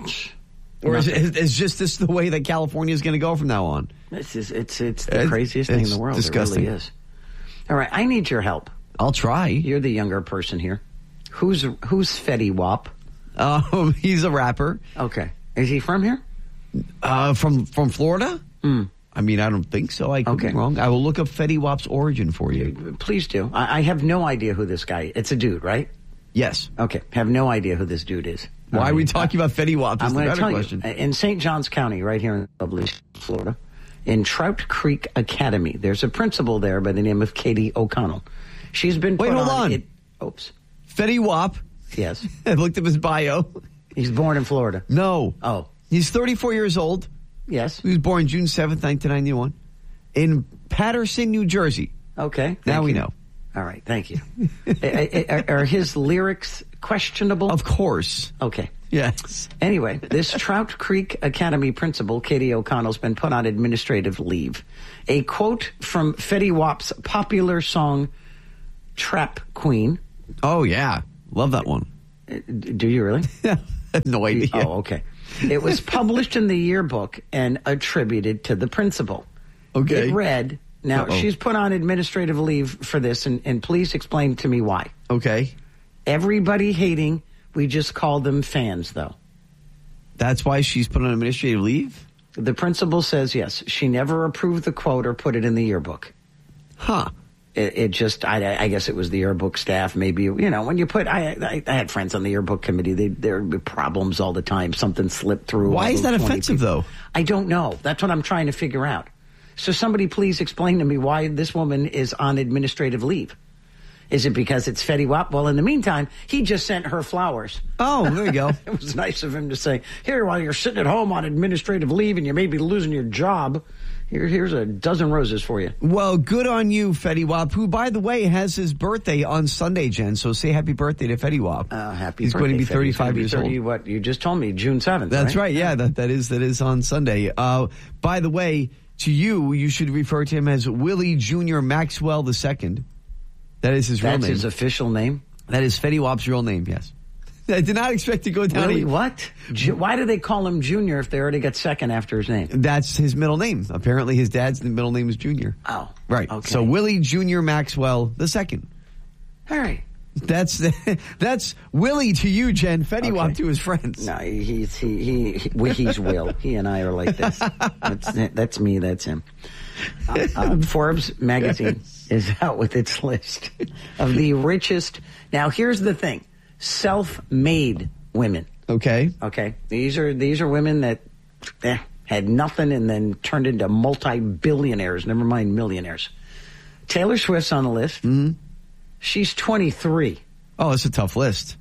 Or is, it, is just this the way that California is going to go from now on? It's it's it's, it's the It- craziest thing in it's the world. disgusting. It really is. All right, I need your help. I'll try. You're the younger person here. Who's who's Fetty Wap? Um, he's a rapper. Okay, is he from here? Uh, from from Florida? Mm. I mean, I don't think so. I could Okay. be wrong. I will look up Fetty Wap's origin for you. Please do. I, I have no idea who this guy. It's a dude, right? Yes. Okay, have no idea who this dude is. Why I are we mean, talking about Fetty Wap? Is I'm the going to better tell question. you. In Saint Johns County, right here in lovely Florida, in Trout Creek Academy. There's a principal there by the name of Katie O'Connell. She's been Wait, put hold on. It, oops. Fetty Wap. Yes. I looked up his bio. He's born in Florida. No. Oh. He's thirty-four years old. Yes. He was born June seventh, nineteen ninety-one, in Patterson, New Jersey. Okay. Now we you. know. All right. Thank you. are, are his lyrics questionable? Of course. Okay. Yes. Anyway, this Trout Creek Academy principal, Katie O'Connell's been put on administrative leave. A quote from Fetty Wap's popular song, Trap Queen. Oh, yeah. Love that one. Do you really? Yeah. No idea. Oh, okay. It was published in the yearbook and attributed to the principal. Okay. It read, now Uh-oh. she's put on administrative leave for this, and, and please explain to me why. Okay. Everybody hating, we just call them fans, though. That's why she's put on administrative leave? The principal says yes. She never approved the quote or put it in the yearbook. Huh. It, it just, I, I guess it was the yearbook staff. Maybe, you know, when you put, I, I, I had friends on the yearbook committee. They, there would be problems all the time. Something slipped through. Why is that offensive, people. though? I don't know. That's what I'm trying to figure out. So somebody please explain to me why this woman is on administrative leave. Is it because it's Fetty Wap? Well, in the meantime, he just sent her flowers. Oh, there you go. It was nice of him to say, here, while you're sitting at home on administrative leave and you may be losing your job, here, here's a dozen roses for you. Well, good on you, Fetty Wap, who, by the way, has his birthday on Sunday, Jen. So say happy birthday to Fetty Wap. Uh, happy He's birthday, going to be Fetty. He's thirty-five gonna be years thirty, old. What, you just told me, June seventh, That's right? right. Yeah, that, that is that is on Sunday. Uh, by the way, to you, you should refer to him as Willie Junior Maxwell the Second. That is his real That's name. his official name? That is Fetty Wap's real name, yes. I did not expect to go down. Really? a- What? Ju- Why do they call him Junior if they already got second after his name? That's his middle name. Apparently his dad's middle name is Junior. Oh. Right. Okay. So Willie Junior Maxwell the Second. All right. That's that's Willie to you, Jen. Fetty Wap to his friends. No, he's he, he, he we- he's Will. He and I are like this. That's, that's me. That's him. Uh, uh, Forbes magazine is out with its list of the richest. Now, here's the thing: self-made women. Okay. Okay. These are these are women that eh, had nothing and then turned into multi-billionaires. Never mind millionaires. Taylor Swift's on the list. Mm-hmm. She's twenty-three. Oh, it's a tough list.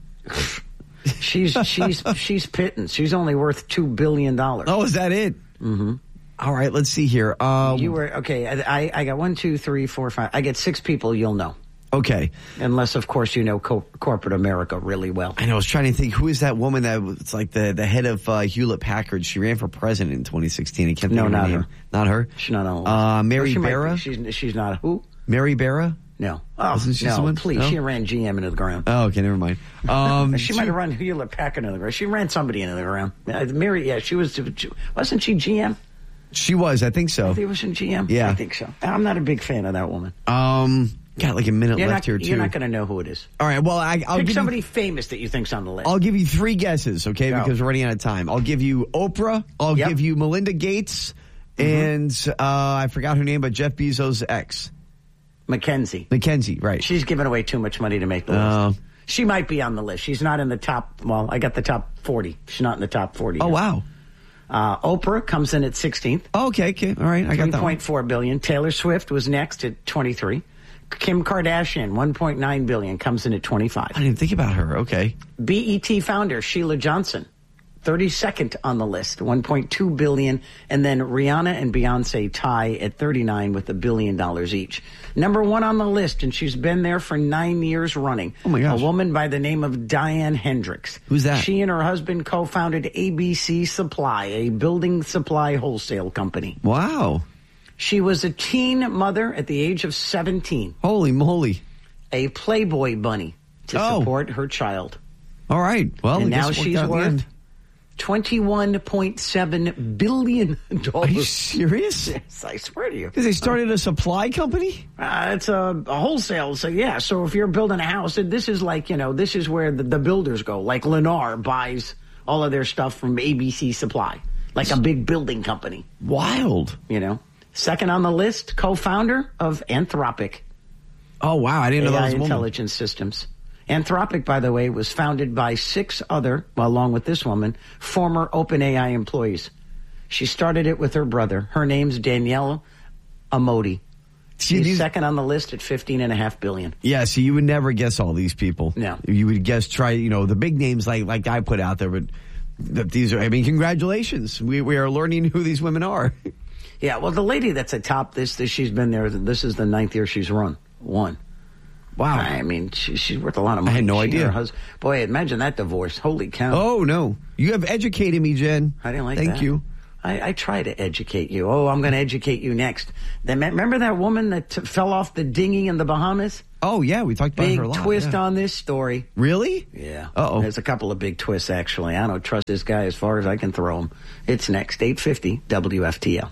She's she's she's pittance. She's only worth two billion dollars. Oh, is that it? Mm-hmm. All right, let's see here. Um, you were okay. I I got one, two, three, four, five. I get six people you'll know. Okay. Unless, of course, you know co- corporate America really well. I know. I was trying to think, who is that woman that was like the, the head of uh, Hewlett Packard? She ran for president in twenty sixteen. I can't think No, of her not name. her. Not her? She's not on the list. Uh, Mary Or she might be. Barra? She's she's not who? Mary Barra? No. Oh, Wasn't she no, someone? please. No? She ran G M into the ground. Oh, okay, never mind. Um, she might have run Hewlett Packard into the ground. She ran somebody into the ground. Uh, Mary, yeah, she was. Wasn't she G M? She was, I think so. I think it was in G M. Yeah. I think so. I'm not a big fan of that woman. Um, got like a minute You're left not, here, too. You're not going to know who it is. All right, well, I, I'll Pick give somebody you, famous that you think's on the list. I'll give you three guesses, okay, Go. because we're running out of time. I'll give you Oprah, I'll Yep. give you Melinda Gates, Mm-hmm. and uh, I forgot her name, but Jeff Bezos' ex. Mackenzie. Mackenzie, right. She's giving away too much money to make the Uh, list. She might be on the list. She's not in the top. Well, I got the top forty. She's not in the top forty. Oh, yet. wow. Uh, Oprah comes in at sixteenth. Oh, okay, okay. All right, I got three that one. point four billion. Taylor Swift was next at twenty-three. Kim Kardashian, one point nine billion, comes in at twenty-five. I didn't think about her. Okay. B E T founder Sheila Johnson, thirty-second on the list, one point two billion, and then Rihanna and Beyonce tie at thirty-nine with a billion dollars each. Number one on the list, and she's been there for nine years running. Oh my gosh. A woman by the name of Diane Hendricks. Who's that? She and her husband co-founded A B C Supply, a building supply wholesale company. Wow. She was a teen mother at the age of seventeen. Holy moly. A Playboy bunny to Oh. support her child. All right. Well, and I guess now it worked she's out in the worth end. twenty-one point seven billion dollars. Are you serious? Yes, I swear to you. Because they started a supply company? Uh, it's a, a wholesale. So, yeah, so if you're building a house, this is like, you know, this is where the, the builders go. Like Lennar buys all of their stuff from A B C Supply. Like a big building company. Wild. You know. Second on the list, co-founder of Anthropic. Oh, wow. I didn't know A I that was a woman. intelligence systems. Anthropic, by the way, was founded by six other, well, along with this woman, former OpenAI employees. She started it with her brother. Her name's Danielle Amodi. She's these- second on the list at fifteen and a half billion. Yeah, so you would never guess all these people. No. You would guess, try, you know, the big names like like I put out there, but th- these are, I mean, congratulations. We we are learning who these women are. Yeah, well, the lady that's atop this, this she's been there. This is the ninth year she's run. Won. Wow. I mean, she, she's worth a lot of money. I had no She and idea. her hus- Boy, imagine that divorce. Holy cow. Oh, no. You have educated me, Jen. I didn't like Thank that. you. I, I try to educate you. Oh, I'm going to educate you next. Then remember that woman that t- fell off the dinghy in the Bahamas? Oh, yeah, we talked about Big her a lot. twist yeah. on this story. Really? Yeah. Uh-oh. There's a couple of big twists, actually. I don't trust this guy as far as I can throw him. It's next, eight fifty W F T L.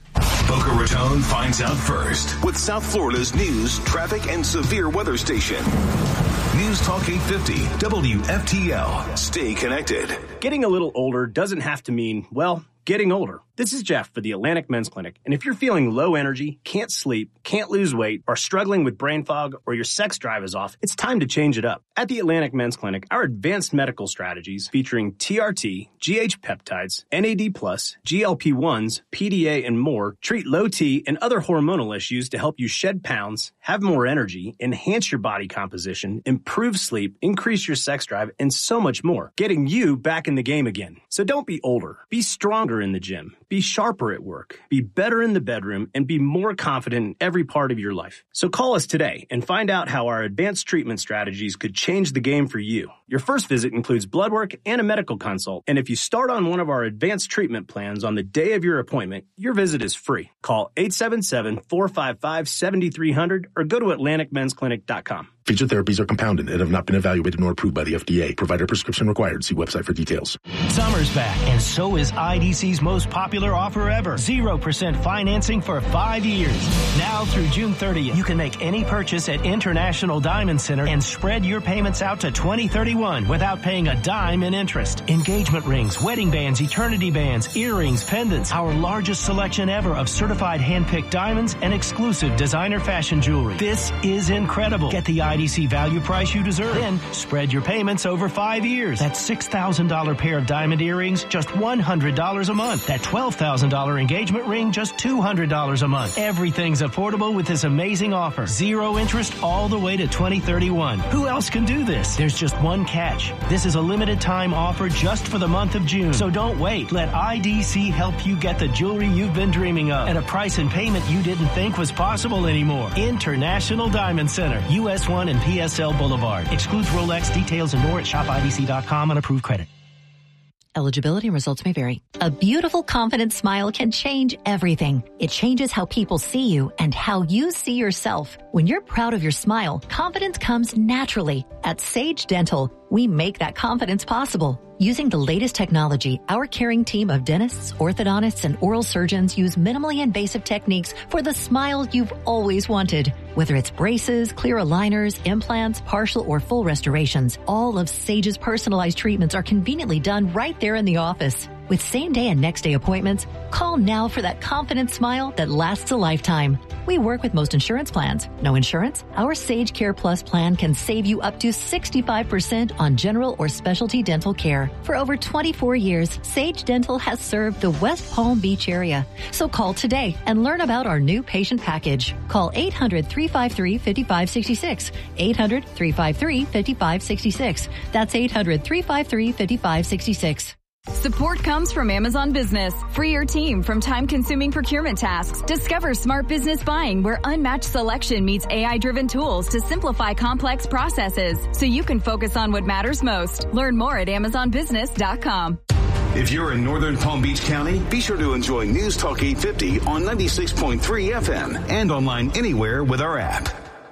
Boca Raton finds out first with South Florida's news, traffic, and severe weather station. News Talk eight fifty W F T L. Stay connected. Getting a little older doesn't have to mean, well, getting older. This is Jeff for the Atlantic Men's Clinic, and if you're feeling low energy, can't sleep, can't lose weight, are struggling with brain fog, or your sex drive is off, it's time to change it up. At the Atlantic Men's Clinic, our advanced medical strategies featuring T R T, G H peptides, N A D plus, G L P ones, P D A, and more treat low T and other hormonal issues to help you shed pounds, have more energy, enhance your body composition, improve sleep, increase your sex drive, and so much more, getting you back in the game again. So don't be older. Be stronger in the gym. Be sharper at work. Be better in the bedroom, and be more confident in every part of your life. So call us today and find out how our advanced treatment strategies could change the game for you. Your first visit includes blood work and a medical consult, and if you start on one of our advanced treatment plans on the day of your appointment, your visit is free. Call eight seven seven, four five five, seven three zero zero or go to atlantic men's clinic dot com. Featured therapies are compounded and have not been evaluated nor approved by the F D A. Provider prescription required. See website for details. Summer's back, and so is I D C's most popular offer ever. zero percent financing for five years. Now through June thirtieth, you can make any purchase at International Diamond Center and spread your payments out to twenty thirty-one without paying a dime in interest. Engagement rings, wedding bands, eternity bands, earrings, pendants, our largest selection ever of certified hand-picked diamonds and exclusive designer fashion jewelry. This is incredible. Get the I D C value price you deserve. Then spread your payments over five years. That six thousand dollars pair of diamond earrings, just one hundred dollars a month. That twelve thousand dollars engagement ring, just two hundred dollars a month. Everything's affordable with this amazing offer. Zero interest all the way to twenty thirty-one. Who else can do this? There's just one catch. This is a limited time offer just for the month of June. So don't wait. Let I D C help you get the jewelry you've been dreaming of at a price and payment you didn't think was possible anymore. International Diamond Center, U S one and P S L Boulevard. Excludes Rolex. Details and more at shop I D C dot com on approved credit. Eligibility and results may vary. A beautiful, confident smile can change everything. It changes how people see you and how you see yourself. When you're proud of your smile, confidence comes naturally. At Sage Dental, we make that confidence possible. Using the latest technology, our caring team of dentists, orthodontists, and oral surgeons use minimally invasive techniques for the smile you've always wanted. Whether it's braces, clear aligners, implants, partial or full restorations, all of Sage's personalized treatments are conveniently done right there in the office. With same-day and next-day appointments, call now for that confident smile that lasts a lifetime. We work with most insurance plans. No insurance? Our Sage Care Plus plan can save you up to sixty-five percent on general or specialty dental care. For over twenty-four years, Sage Dental has served the West Palm Beach area. So call today and learn about our new patient package. Call eight hundred, three five three, five five six six. eight hundred, three five three, five five six six. That's eight hundred, three five three, five five six six. Support comes from Amazon Business. Free your team from time-consuming procurement tasks. Discover smart business buying where unmatched selection meets A I-driven tools to simplify complex processes so you can focus on what matters most. Learn more at amazon business dot com. If you're in northern Palm Beach County, be sure to enjoy News Talk eight fifty on ninety-six point three F M and online anywhere with our app.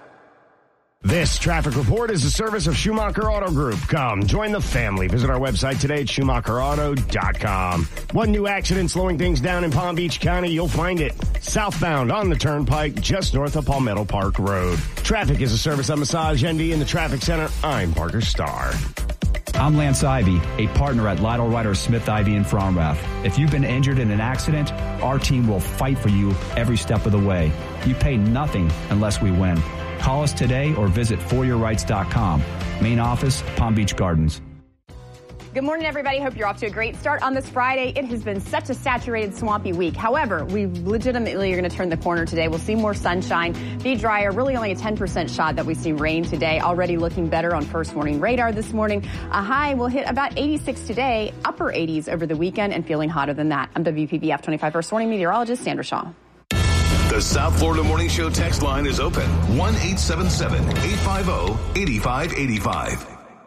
This traffic report is a service of Schumacher Auto Group. Come, join the family. Visit our website today at schumacher auto dot com. One new accident slowing things down in Palm Beach County. You'll find it southbound on the Turnpike, just north of Palmetto Park Road. Traffic is a service of Massage Envy in the Traffic Center. I'm Parker Starr. I'm Lance Ivy, a partner at Lytle Ryder Smith Ivy in Fromrath. If you've been injured in an accident, our team will fight for you every step of the way. You pay nothing unless we win. Call us today or visit for your rights dot com. Main office, Palm Beach Gardens. Good morning, everybody. Hope you're off to a great start on this Friday. It has been such a saturated, swampy week. However, we legitimately are going to turn the corner today. We'll see more sunshine, be drier. Really only a ten percent shot that we see rain today. Already looking better on first warning radar this morning. A high will hit about eighty-six today, upper eighties over the weekend, and feeling hotter than that. I'm W P B F twenty-five first warning meteorologist Sandra Shaw. The South Florida Morning Show text line is open. one eight seven seven, eight five zero, eight five eight five.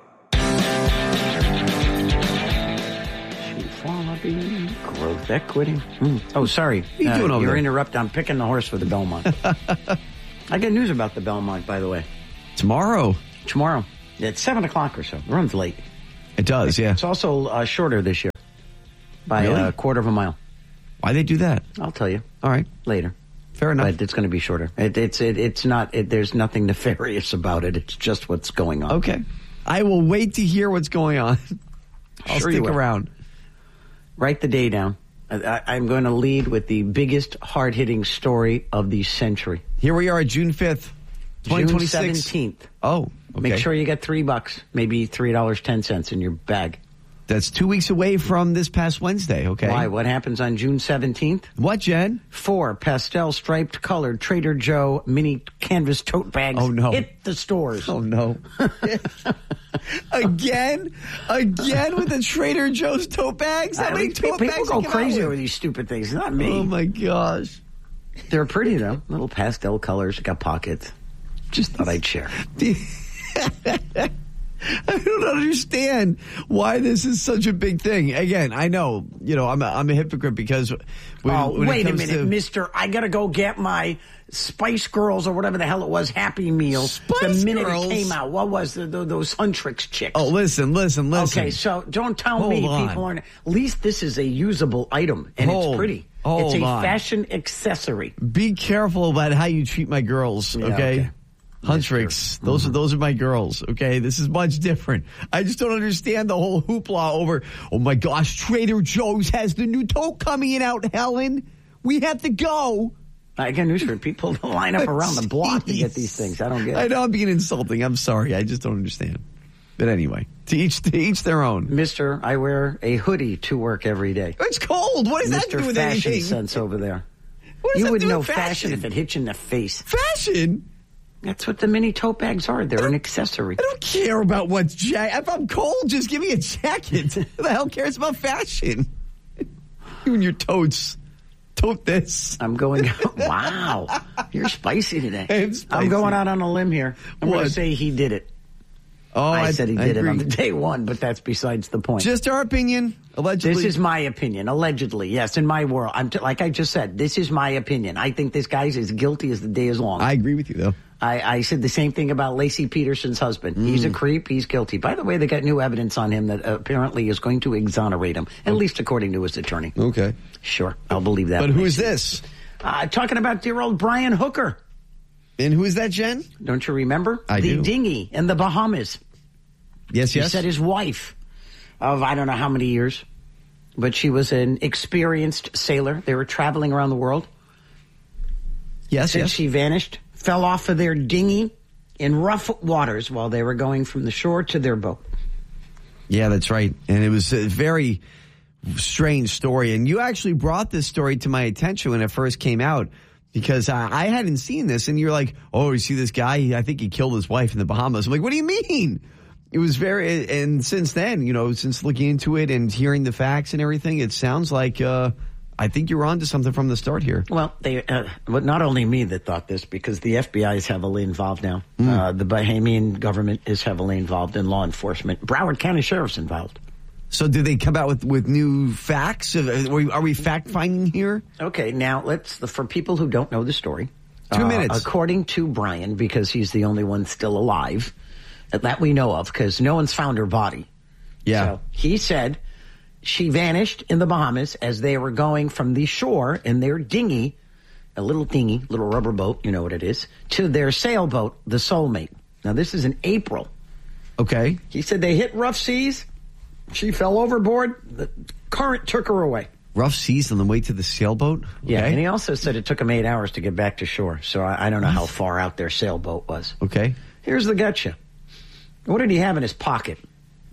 Growth equity. Mm. Oh, sorry. What are you uh, doing over You're there? interrupting. I'm picking the horse for the Belmont. I got news about the Belmont, by the way. Tomorrow. Tomorrow. At seven o'clock or so. It runs late. It does, yeah. It's also uh, shorter this year by Really? a quarter of a mile. Why they do that? I'll tell you. All right. Later. Fair enough. But it's going to be shorter. It, it's it, it's not. It, there's nothing nefarious about it. It's just what's going on. Okay. I will wait to hear what's going on. I'll Sure you stick will. around. Write the day down. I, I'm going to lead with the biggest hard-hitting story of the century. Here we are, June fifth, twenty June twenty-six. seventeenth. Oh, okay. Make sure you get three bucks, maybe three dollars ten cents in your bag. That's two weeks away from this past Wednesday, okay? Why? What happens on June seventeenth? What, Jen? Four pastel striped colored Trader Joe mini canvas tote bags Oh, no. hit the stores. Oh, no. Again? Again with the Trader Joe's tote bags? How I many mean, tote people bags go you come crazy out over with? these stupid things. Not me. Oh, my gosh. They're pretty, though. Little pastel colors. Got pockets. Just thought I'd share. I don't understand why this is such a big thing. Again, I know, you know, I'm a, I'm a hypocrite because when, oh, when it wait a comes minute, to- mister. I got to go get my Spice Girls or whatever the hell it was, Happy Meal. Spice the minute Girls? it came out. What was the, the, those Huntrix chicks? Oh, listen, listen, listen. Okay, so don't tell Hold me on. people aren't. At least this is a usable item, and Hold. it's pretty. Hold it's a on. fashion accessory. Be careful about how you treat my girls, Yeah, okay? okay. Huntrix, those are those are my girls, okay? This is much different. I just don't understand the whole hoopla over, oh my gosh, Trader Joe's has the new tote coming in out, Helen. We have to go. I got news for people to line up around the block to get these things. I don't get it. I know I'm being insulting. I'm sorry. I just don't understand. But anyway, to each to each their own. Mister, I wear a hoodie to work every day. It's cold. What does that Mister do with Fashion anything? Sense over there. What does You that would do know with fashion? fashion if it hit you in the face. Fashion? That's what the mini tote bags are. They're an accessory. I don't care about what's jacket. If I'm cold, just give me a jacket. Who the hell cares about fashion? You and your totes. Tote this. I'm going out. Wow. You're spicy today. I'm spicy. I'm going out on a limb here. I'm going What? to say he did it. Oh, I, I said he I did it on agree. the day one, but that's besides the point. Just our opinion. Allegedly. This is my opinion. Allegedly, yes. In my world, I'm t- like I just said. This is my opinion. I think this guy's as guilty as the day is long. I agree with you, though. I, I said the same thing about Lacey Peterson's husband. Mm. He's a creep. He's guilty. By the way, they got new evidence on him that apparently is going to exonerate him, at least according to his attorney. Okay. Sure, I'll believe that. But who is this? Uh, talking about dear old Brian Hooker. And who is that, Jen? Don't you remember? I the do. dinghy in the Bahamas. Yes, He yes. said his wife of I don't know how many years, but she was an experienced sailor. They were traveling around the world. Yes, Since yes. she vanished, fell off of their dinghy in rough waters while they were going from the shore to their boat. Yeah, that's right. And it was a very strange story. And you actually brought this story to my attention when it first came out because I, I hadn't seen this. And you're like, oh, you see this guy? I think he killed his wife in the Bahamas. I'm like, what do you mean? It was very, and since then, you know, since looking into it and hearing the facts and everything, it sounds like, uh, I think you were onto something from the start here. Well, they, uh, but not only me that thought this, because the F B I is heavily involved now. Mm. Uh, the Bahamian government is heavily involved in law enforcement. Broward County Sheriff's involved. So did they come out with, with new facts? Are we, are we fact finding here? Okay, now let's, for people who don't know the story. Two uh, minutes. According to Brian, because he's the only one still alive that we know of, because no one's found her body. Yeah. So he said she vanished in the Bahamas as they were going from the shore in their dinghy, a little dinghy, little rubber boat, you know what it is, to their sailboat, the Soulmate. Now, this is in April. Okay. He said they hit rough seas. She fell overboard. The current took her away. Rough seas on the way to the sailboat? Yeah, Okay. and he also said it took him eight hours to get back to shore. So I, I don't know how far out their sailboat was. Okay. Here's the gotcha. What did he have in his pocket?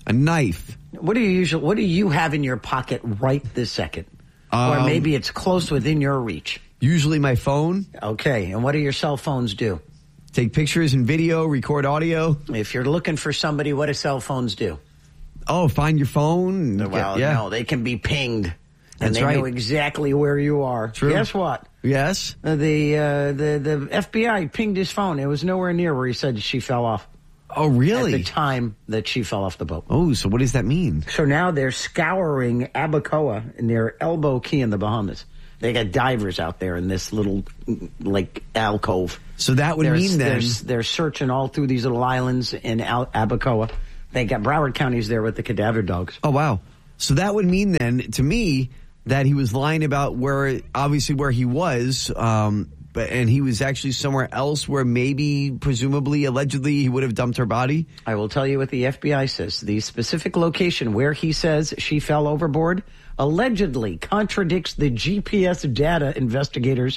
A knife. What do you usually? What do you have in your pocket right this second? Um, or maybe it's close within your reach. Usually my phone. Okay, and what do your cell phones do? Take pictures and video, record audio. If you're looking for somebody, what do cell phones do? Oh, find your phone. Well, yeah. no, they can be pinged. And That's they right. know exactly where you are. True. Guess what? Yes. Uh, the, uh, the the F B I pinged his phone. It was nowhere near where he said she fell off. Oh, really? At the time that she fell off the boat. Oh, so what does that mean? So now they're scouring Abacoa near Elbow Key in the Bahamas. They got divers out there in this little, like, alcove. So that would they're, mean then... They're, they're searching all through these little islands in Al- Abacoa. They got Broward County's there with the cadaver dogs. Oh, wow. So that would mean then, to me, that he was lying about where, obviously where he was, um, but and he was actually somewhere else where maybe, presumably, allegedly, he would have dumped her body? I will tell you what the F B I says. The specific location where he says she fell overboard allegedly contradicts the G P S data investigators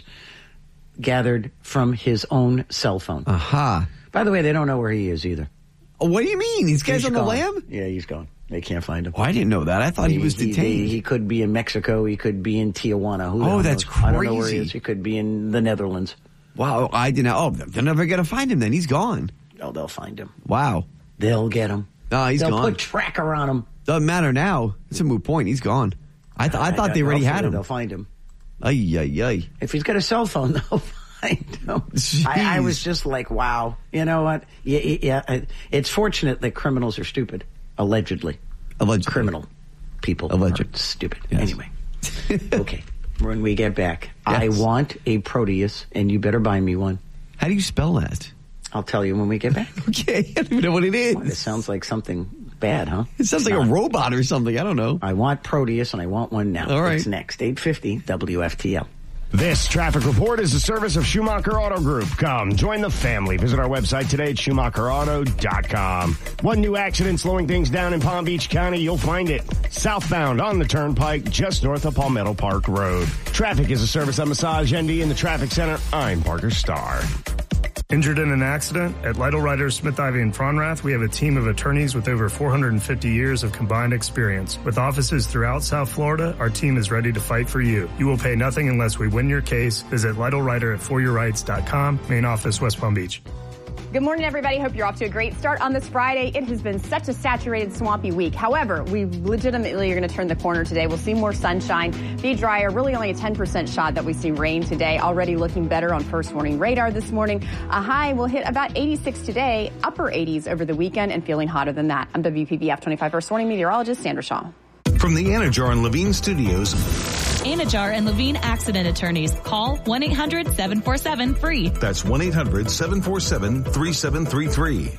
gathered from his own cell phone. Aha. By the way, they don't know where he is either. Oh, what do you mean? These guys He's on gone. the lam? Yeah, he's gone. They can't find him. Oh, I didn't know that. I thought he, he was detained. He, he could be in Mexico. He could be in Tijuana. Who Oh, knows? that's I don't know where crazy. he is. He could be in the Netherlands. Wow, I didn't know. Oh, they're never going to find him then. He's gone. Oh, they'll find him. Wow. They'll get him. No, he's they'll gone. put tracker on him. Doesn't matter now. It's a moot point. He's gone. I, th- I thought I, they already had him. They'll find him. Ay, ay, ay. If he's got a cell phone, they'll find him. I, I was just like, wow. You know what? Yeah, yeah, it's fortunate that criminals are stupid. Allegedly. Allegedly. Criminal people Alleged. are stupid. Yes. Anyway. Okay. When we get back, Yes. I want a Proteus, and you better buy me one. How do you spell that? I'll tell you when we get back. Okay, I don't even know what it is. It sounds like something bad, huh? It sounds It's like not. a robot or something. I don't know. I want Proteus, and I want one now. All right. It's next. eight fifty W F T L. This traffic report is a service of Schumacher Auto Group. Come, join the family. Visit our website today at Schumacher Auto dot com. One new accident slowing things down in Palm Beach County. You'll find it southbound on the Turnpike, just north of Palmetto Park Road. Traffic is a service of Massage N D in the Traffic Center. I'm Parker Starr. Injured in an accident? At Lytle Ryder, Smith Ivy, and Fronrath, we have a team of attorneys with over four hundred fifty years of combined experience. With offices throughout South Florida, our team is ready to fight for you. You will pay nothing unless we win your case. Visit Lytle Ryder at for your rights dot com. Main office, West Palm Beach. Good morning, everybody. Hope you're off to a great start on this Friday. It has been such a saturated, swampy week. However, we legitimately are going to turn the corner today. We'll see more sunshine, be drier, really only a ten percent shot that we see rain today. Already looking better on first warning radar this morning. A high will hit about eighty-six today, upper eighties over the weekend, and feeling hotter than that. I'm W P B F twenty-five first warning meteorologist Sandra Shaw. From the Anajar and Levine Studios. Anajar and Levine Accident Attorneys. Call one eight hundred seven four seven free. That's one eight hundred seven four seven three seven three three.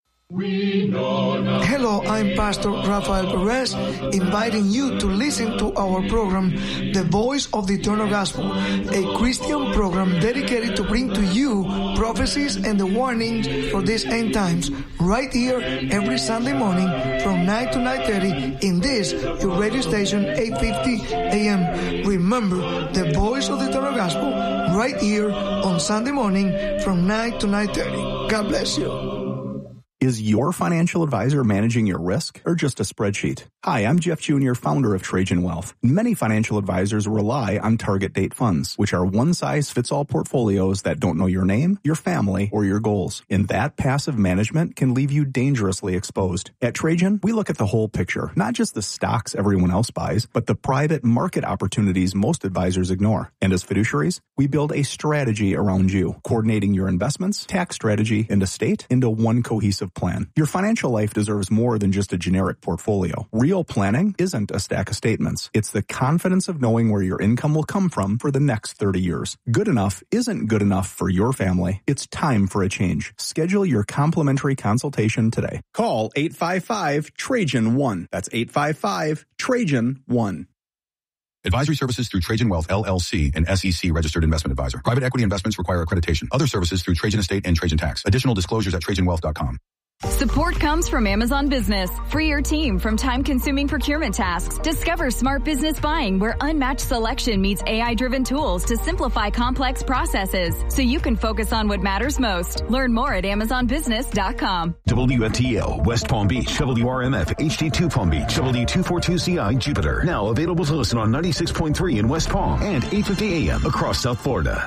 Hello, I'm Pastor Rafael Perez, inviting you to listen to our program, The Voice of the Eternal Gospel, a Christian program dedicated to bring to you prophecies and the warnings for these end times, right here every Sunday morning from nine to nine thirty in this, your radio station, eight fifty A M. Remember, The Voice of the Eternal Gospel, right here on Sunday morning from nine to nine thirty. God bless you. Is your financial advisor managing your risk or just a spreadsheet? Hi, I'm Jeff Junior, founder of Trajan Wealth. Many financial advisors rely on target date funds, which are one-size-fits-all portfolios that don't know your name, your family, or your goals. And that passive management can leave you dangerously exposed. At Trajan, we look at the whole picture, not just the stocks everyone else buys, but the private market opportunities most advisors ignore. And as fiduciaries, we build a strategy around you, coordinating your investments, tax strategy, and estate into one cohesive plan. Your financial life deserves more than just a generic portfolio. Real planning isn't a stack of statements. It's the confidence of knowing where your income will come from for the next thirty years. Good enough isn't good enough for your family. It's time for a change. Schedule your complimentary consultation today. Call eight five five Trajan one. That's eight five five Trajan one. Advisory services through Trajan Wealth, L L C, an S E C registered investment advisor. Private equity investments require accreditation. Other services through Trajan Estate and Trajan Tax. Additional disclosures at Trajan Wealth dot com. Support comes from Amazon Business. Free your team from time-consuming procurement tasks. Discover smart business buying where unmatched selection meets A I-driven tools to simplify complex processes so you can focus on what matters most. Learn more at amazon business dot com. W F T L, West Palm Beach, W R M F, H D two Palm Beach, W two forty-two C I, Jupiter. Now available to listen on ninety-six point three in West Palm and eight fifty A M across South Florida.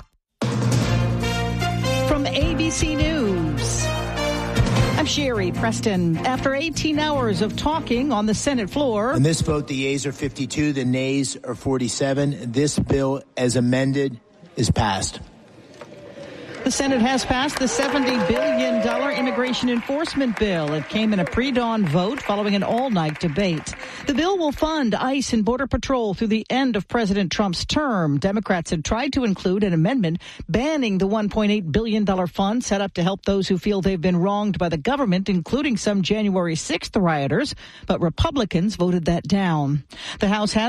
From A B C News, I'm Sherry Preston. After eighteen hours of talking on the Senate floor. On this vote, the yeas are fifty-two, the nays are forty-seven. This bill, as amended, is passed. The Senate has passed the seventy billion dollars immigration enforcement bill. It came in a pre-dawn vote following an all-night debate. The bill will fund ICE and Border Patrol through the end of President Trump's term. Democrats had tried to include an amendment banning the one point eight billion dollars fund set up to help those who feel they've been wronged by the government, including some January sixth rioters, but Republicans voted that down. The House has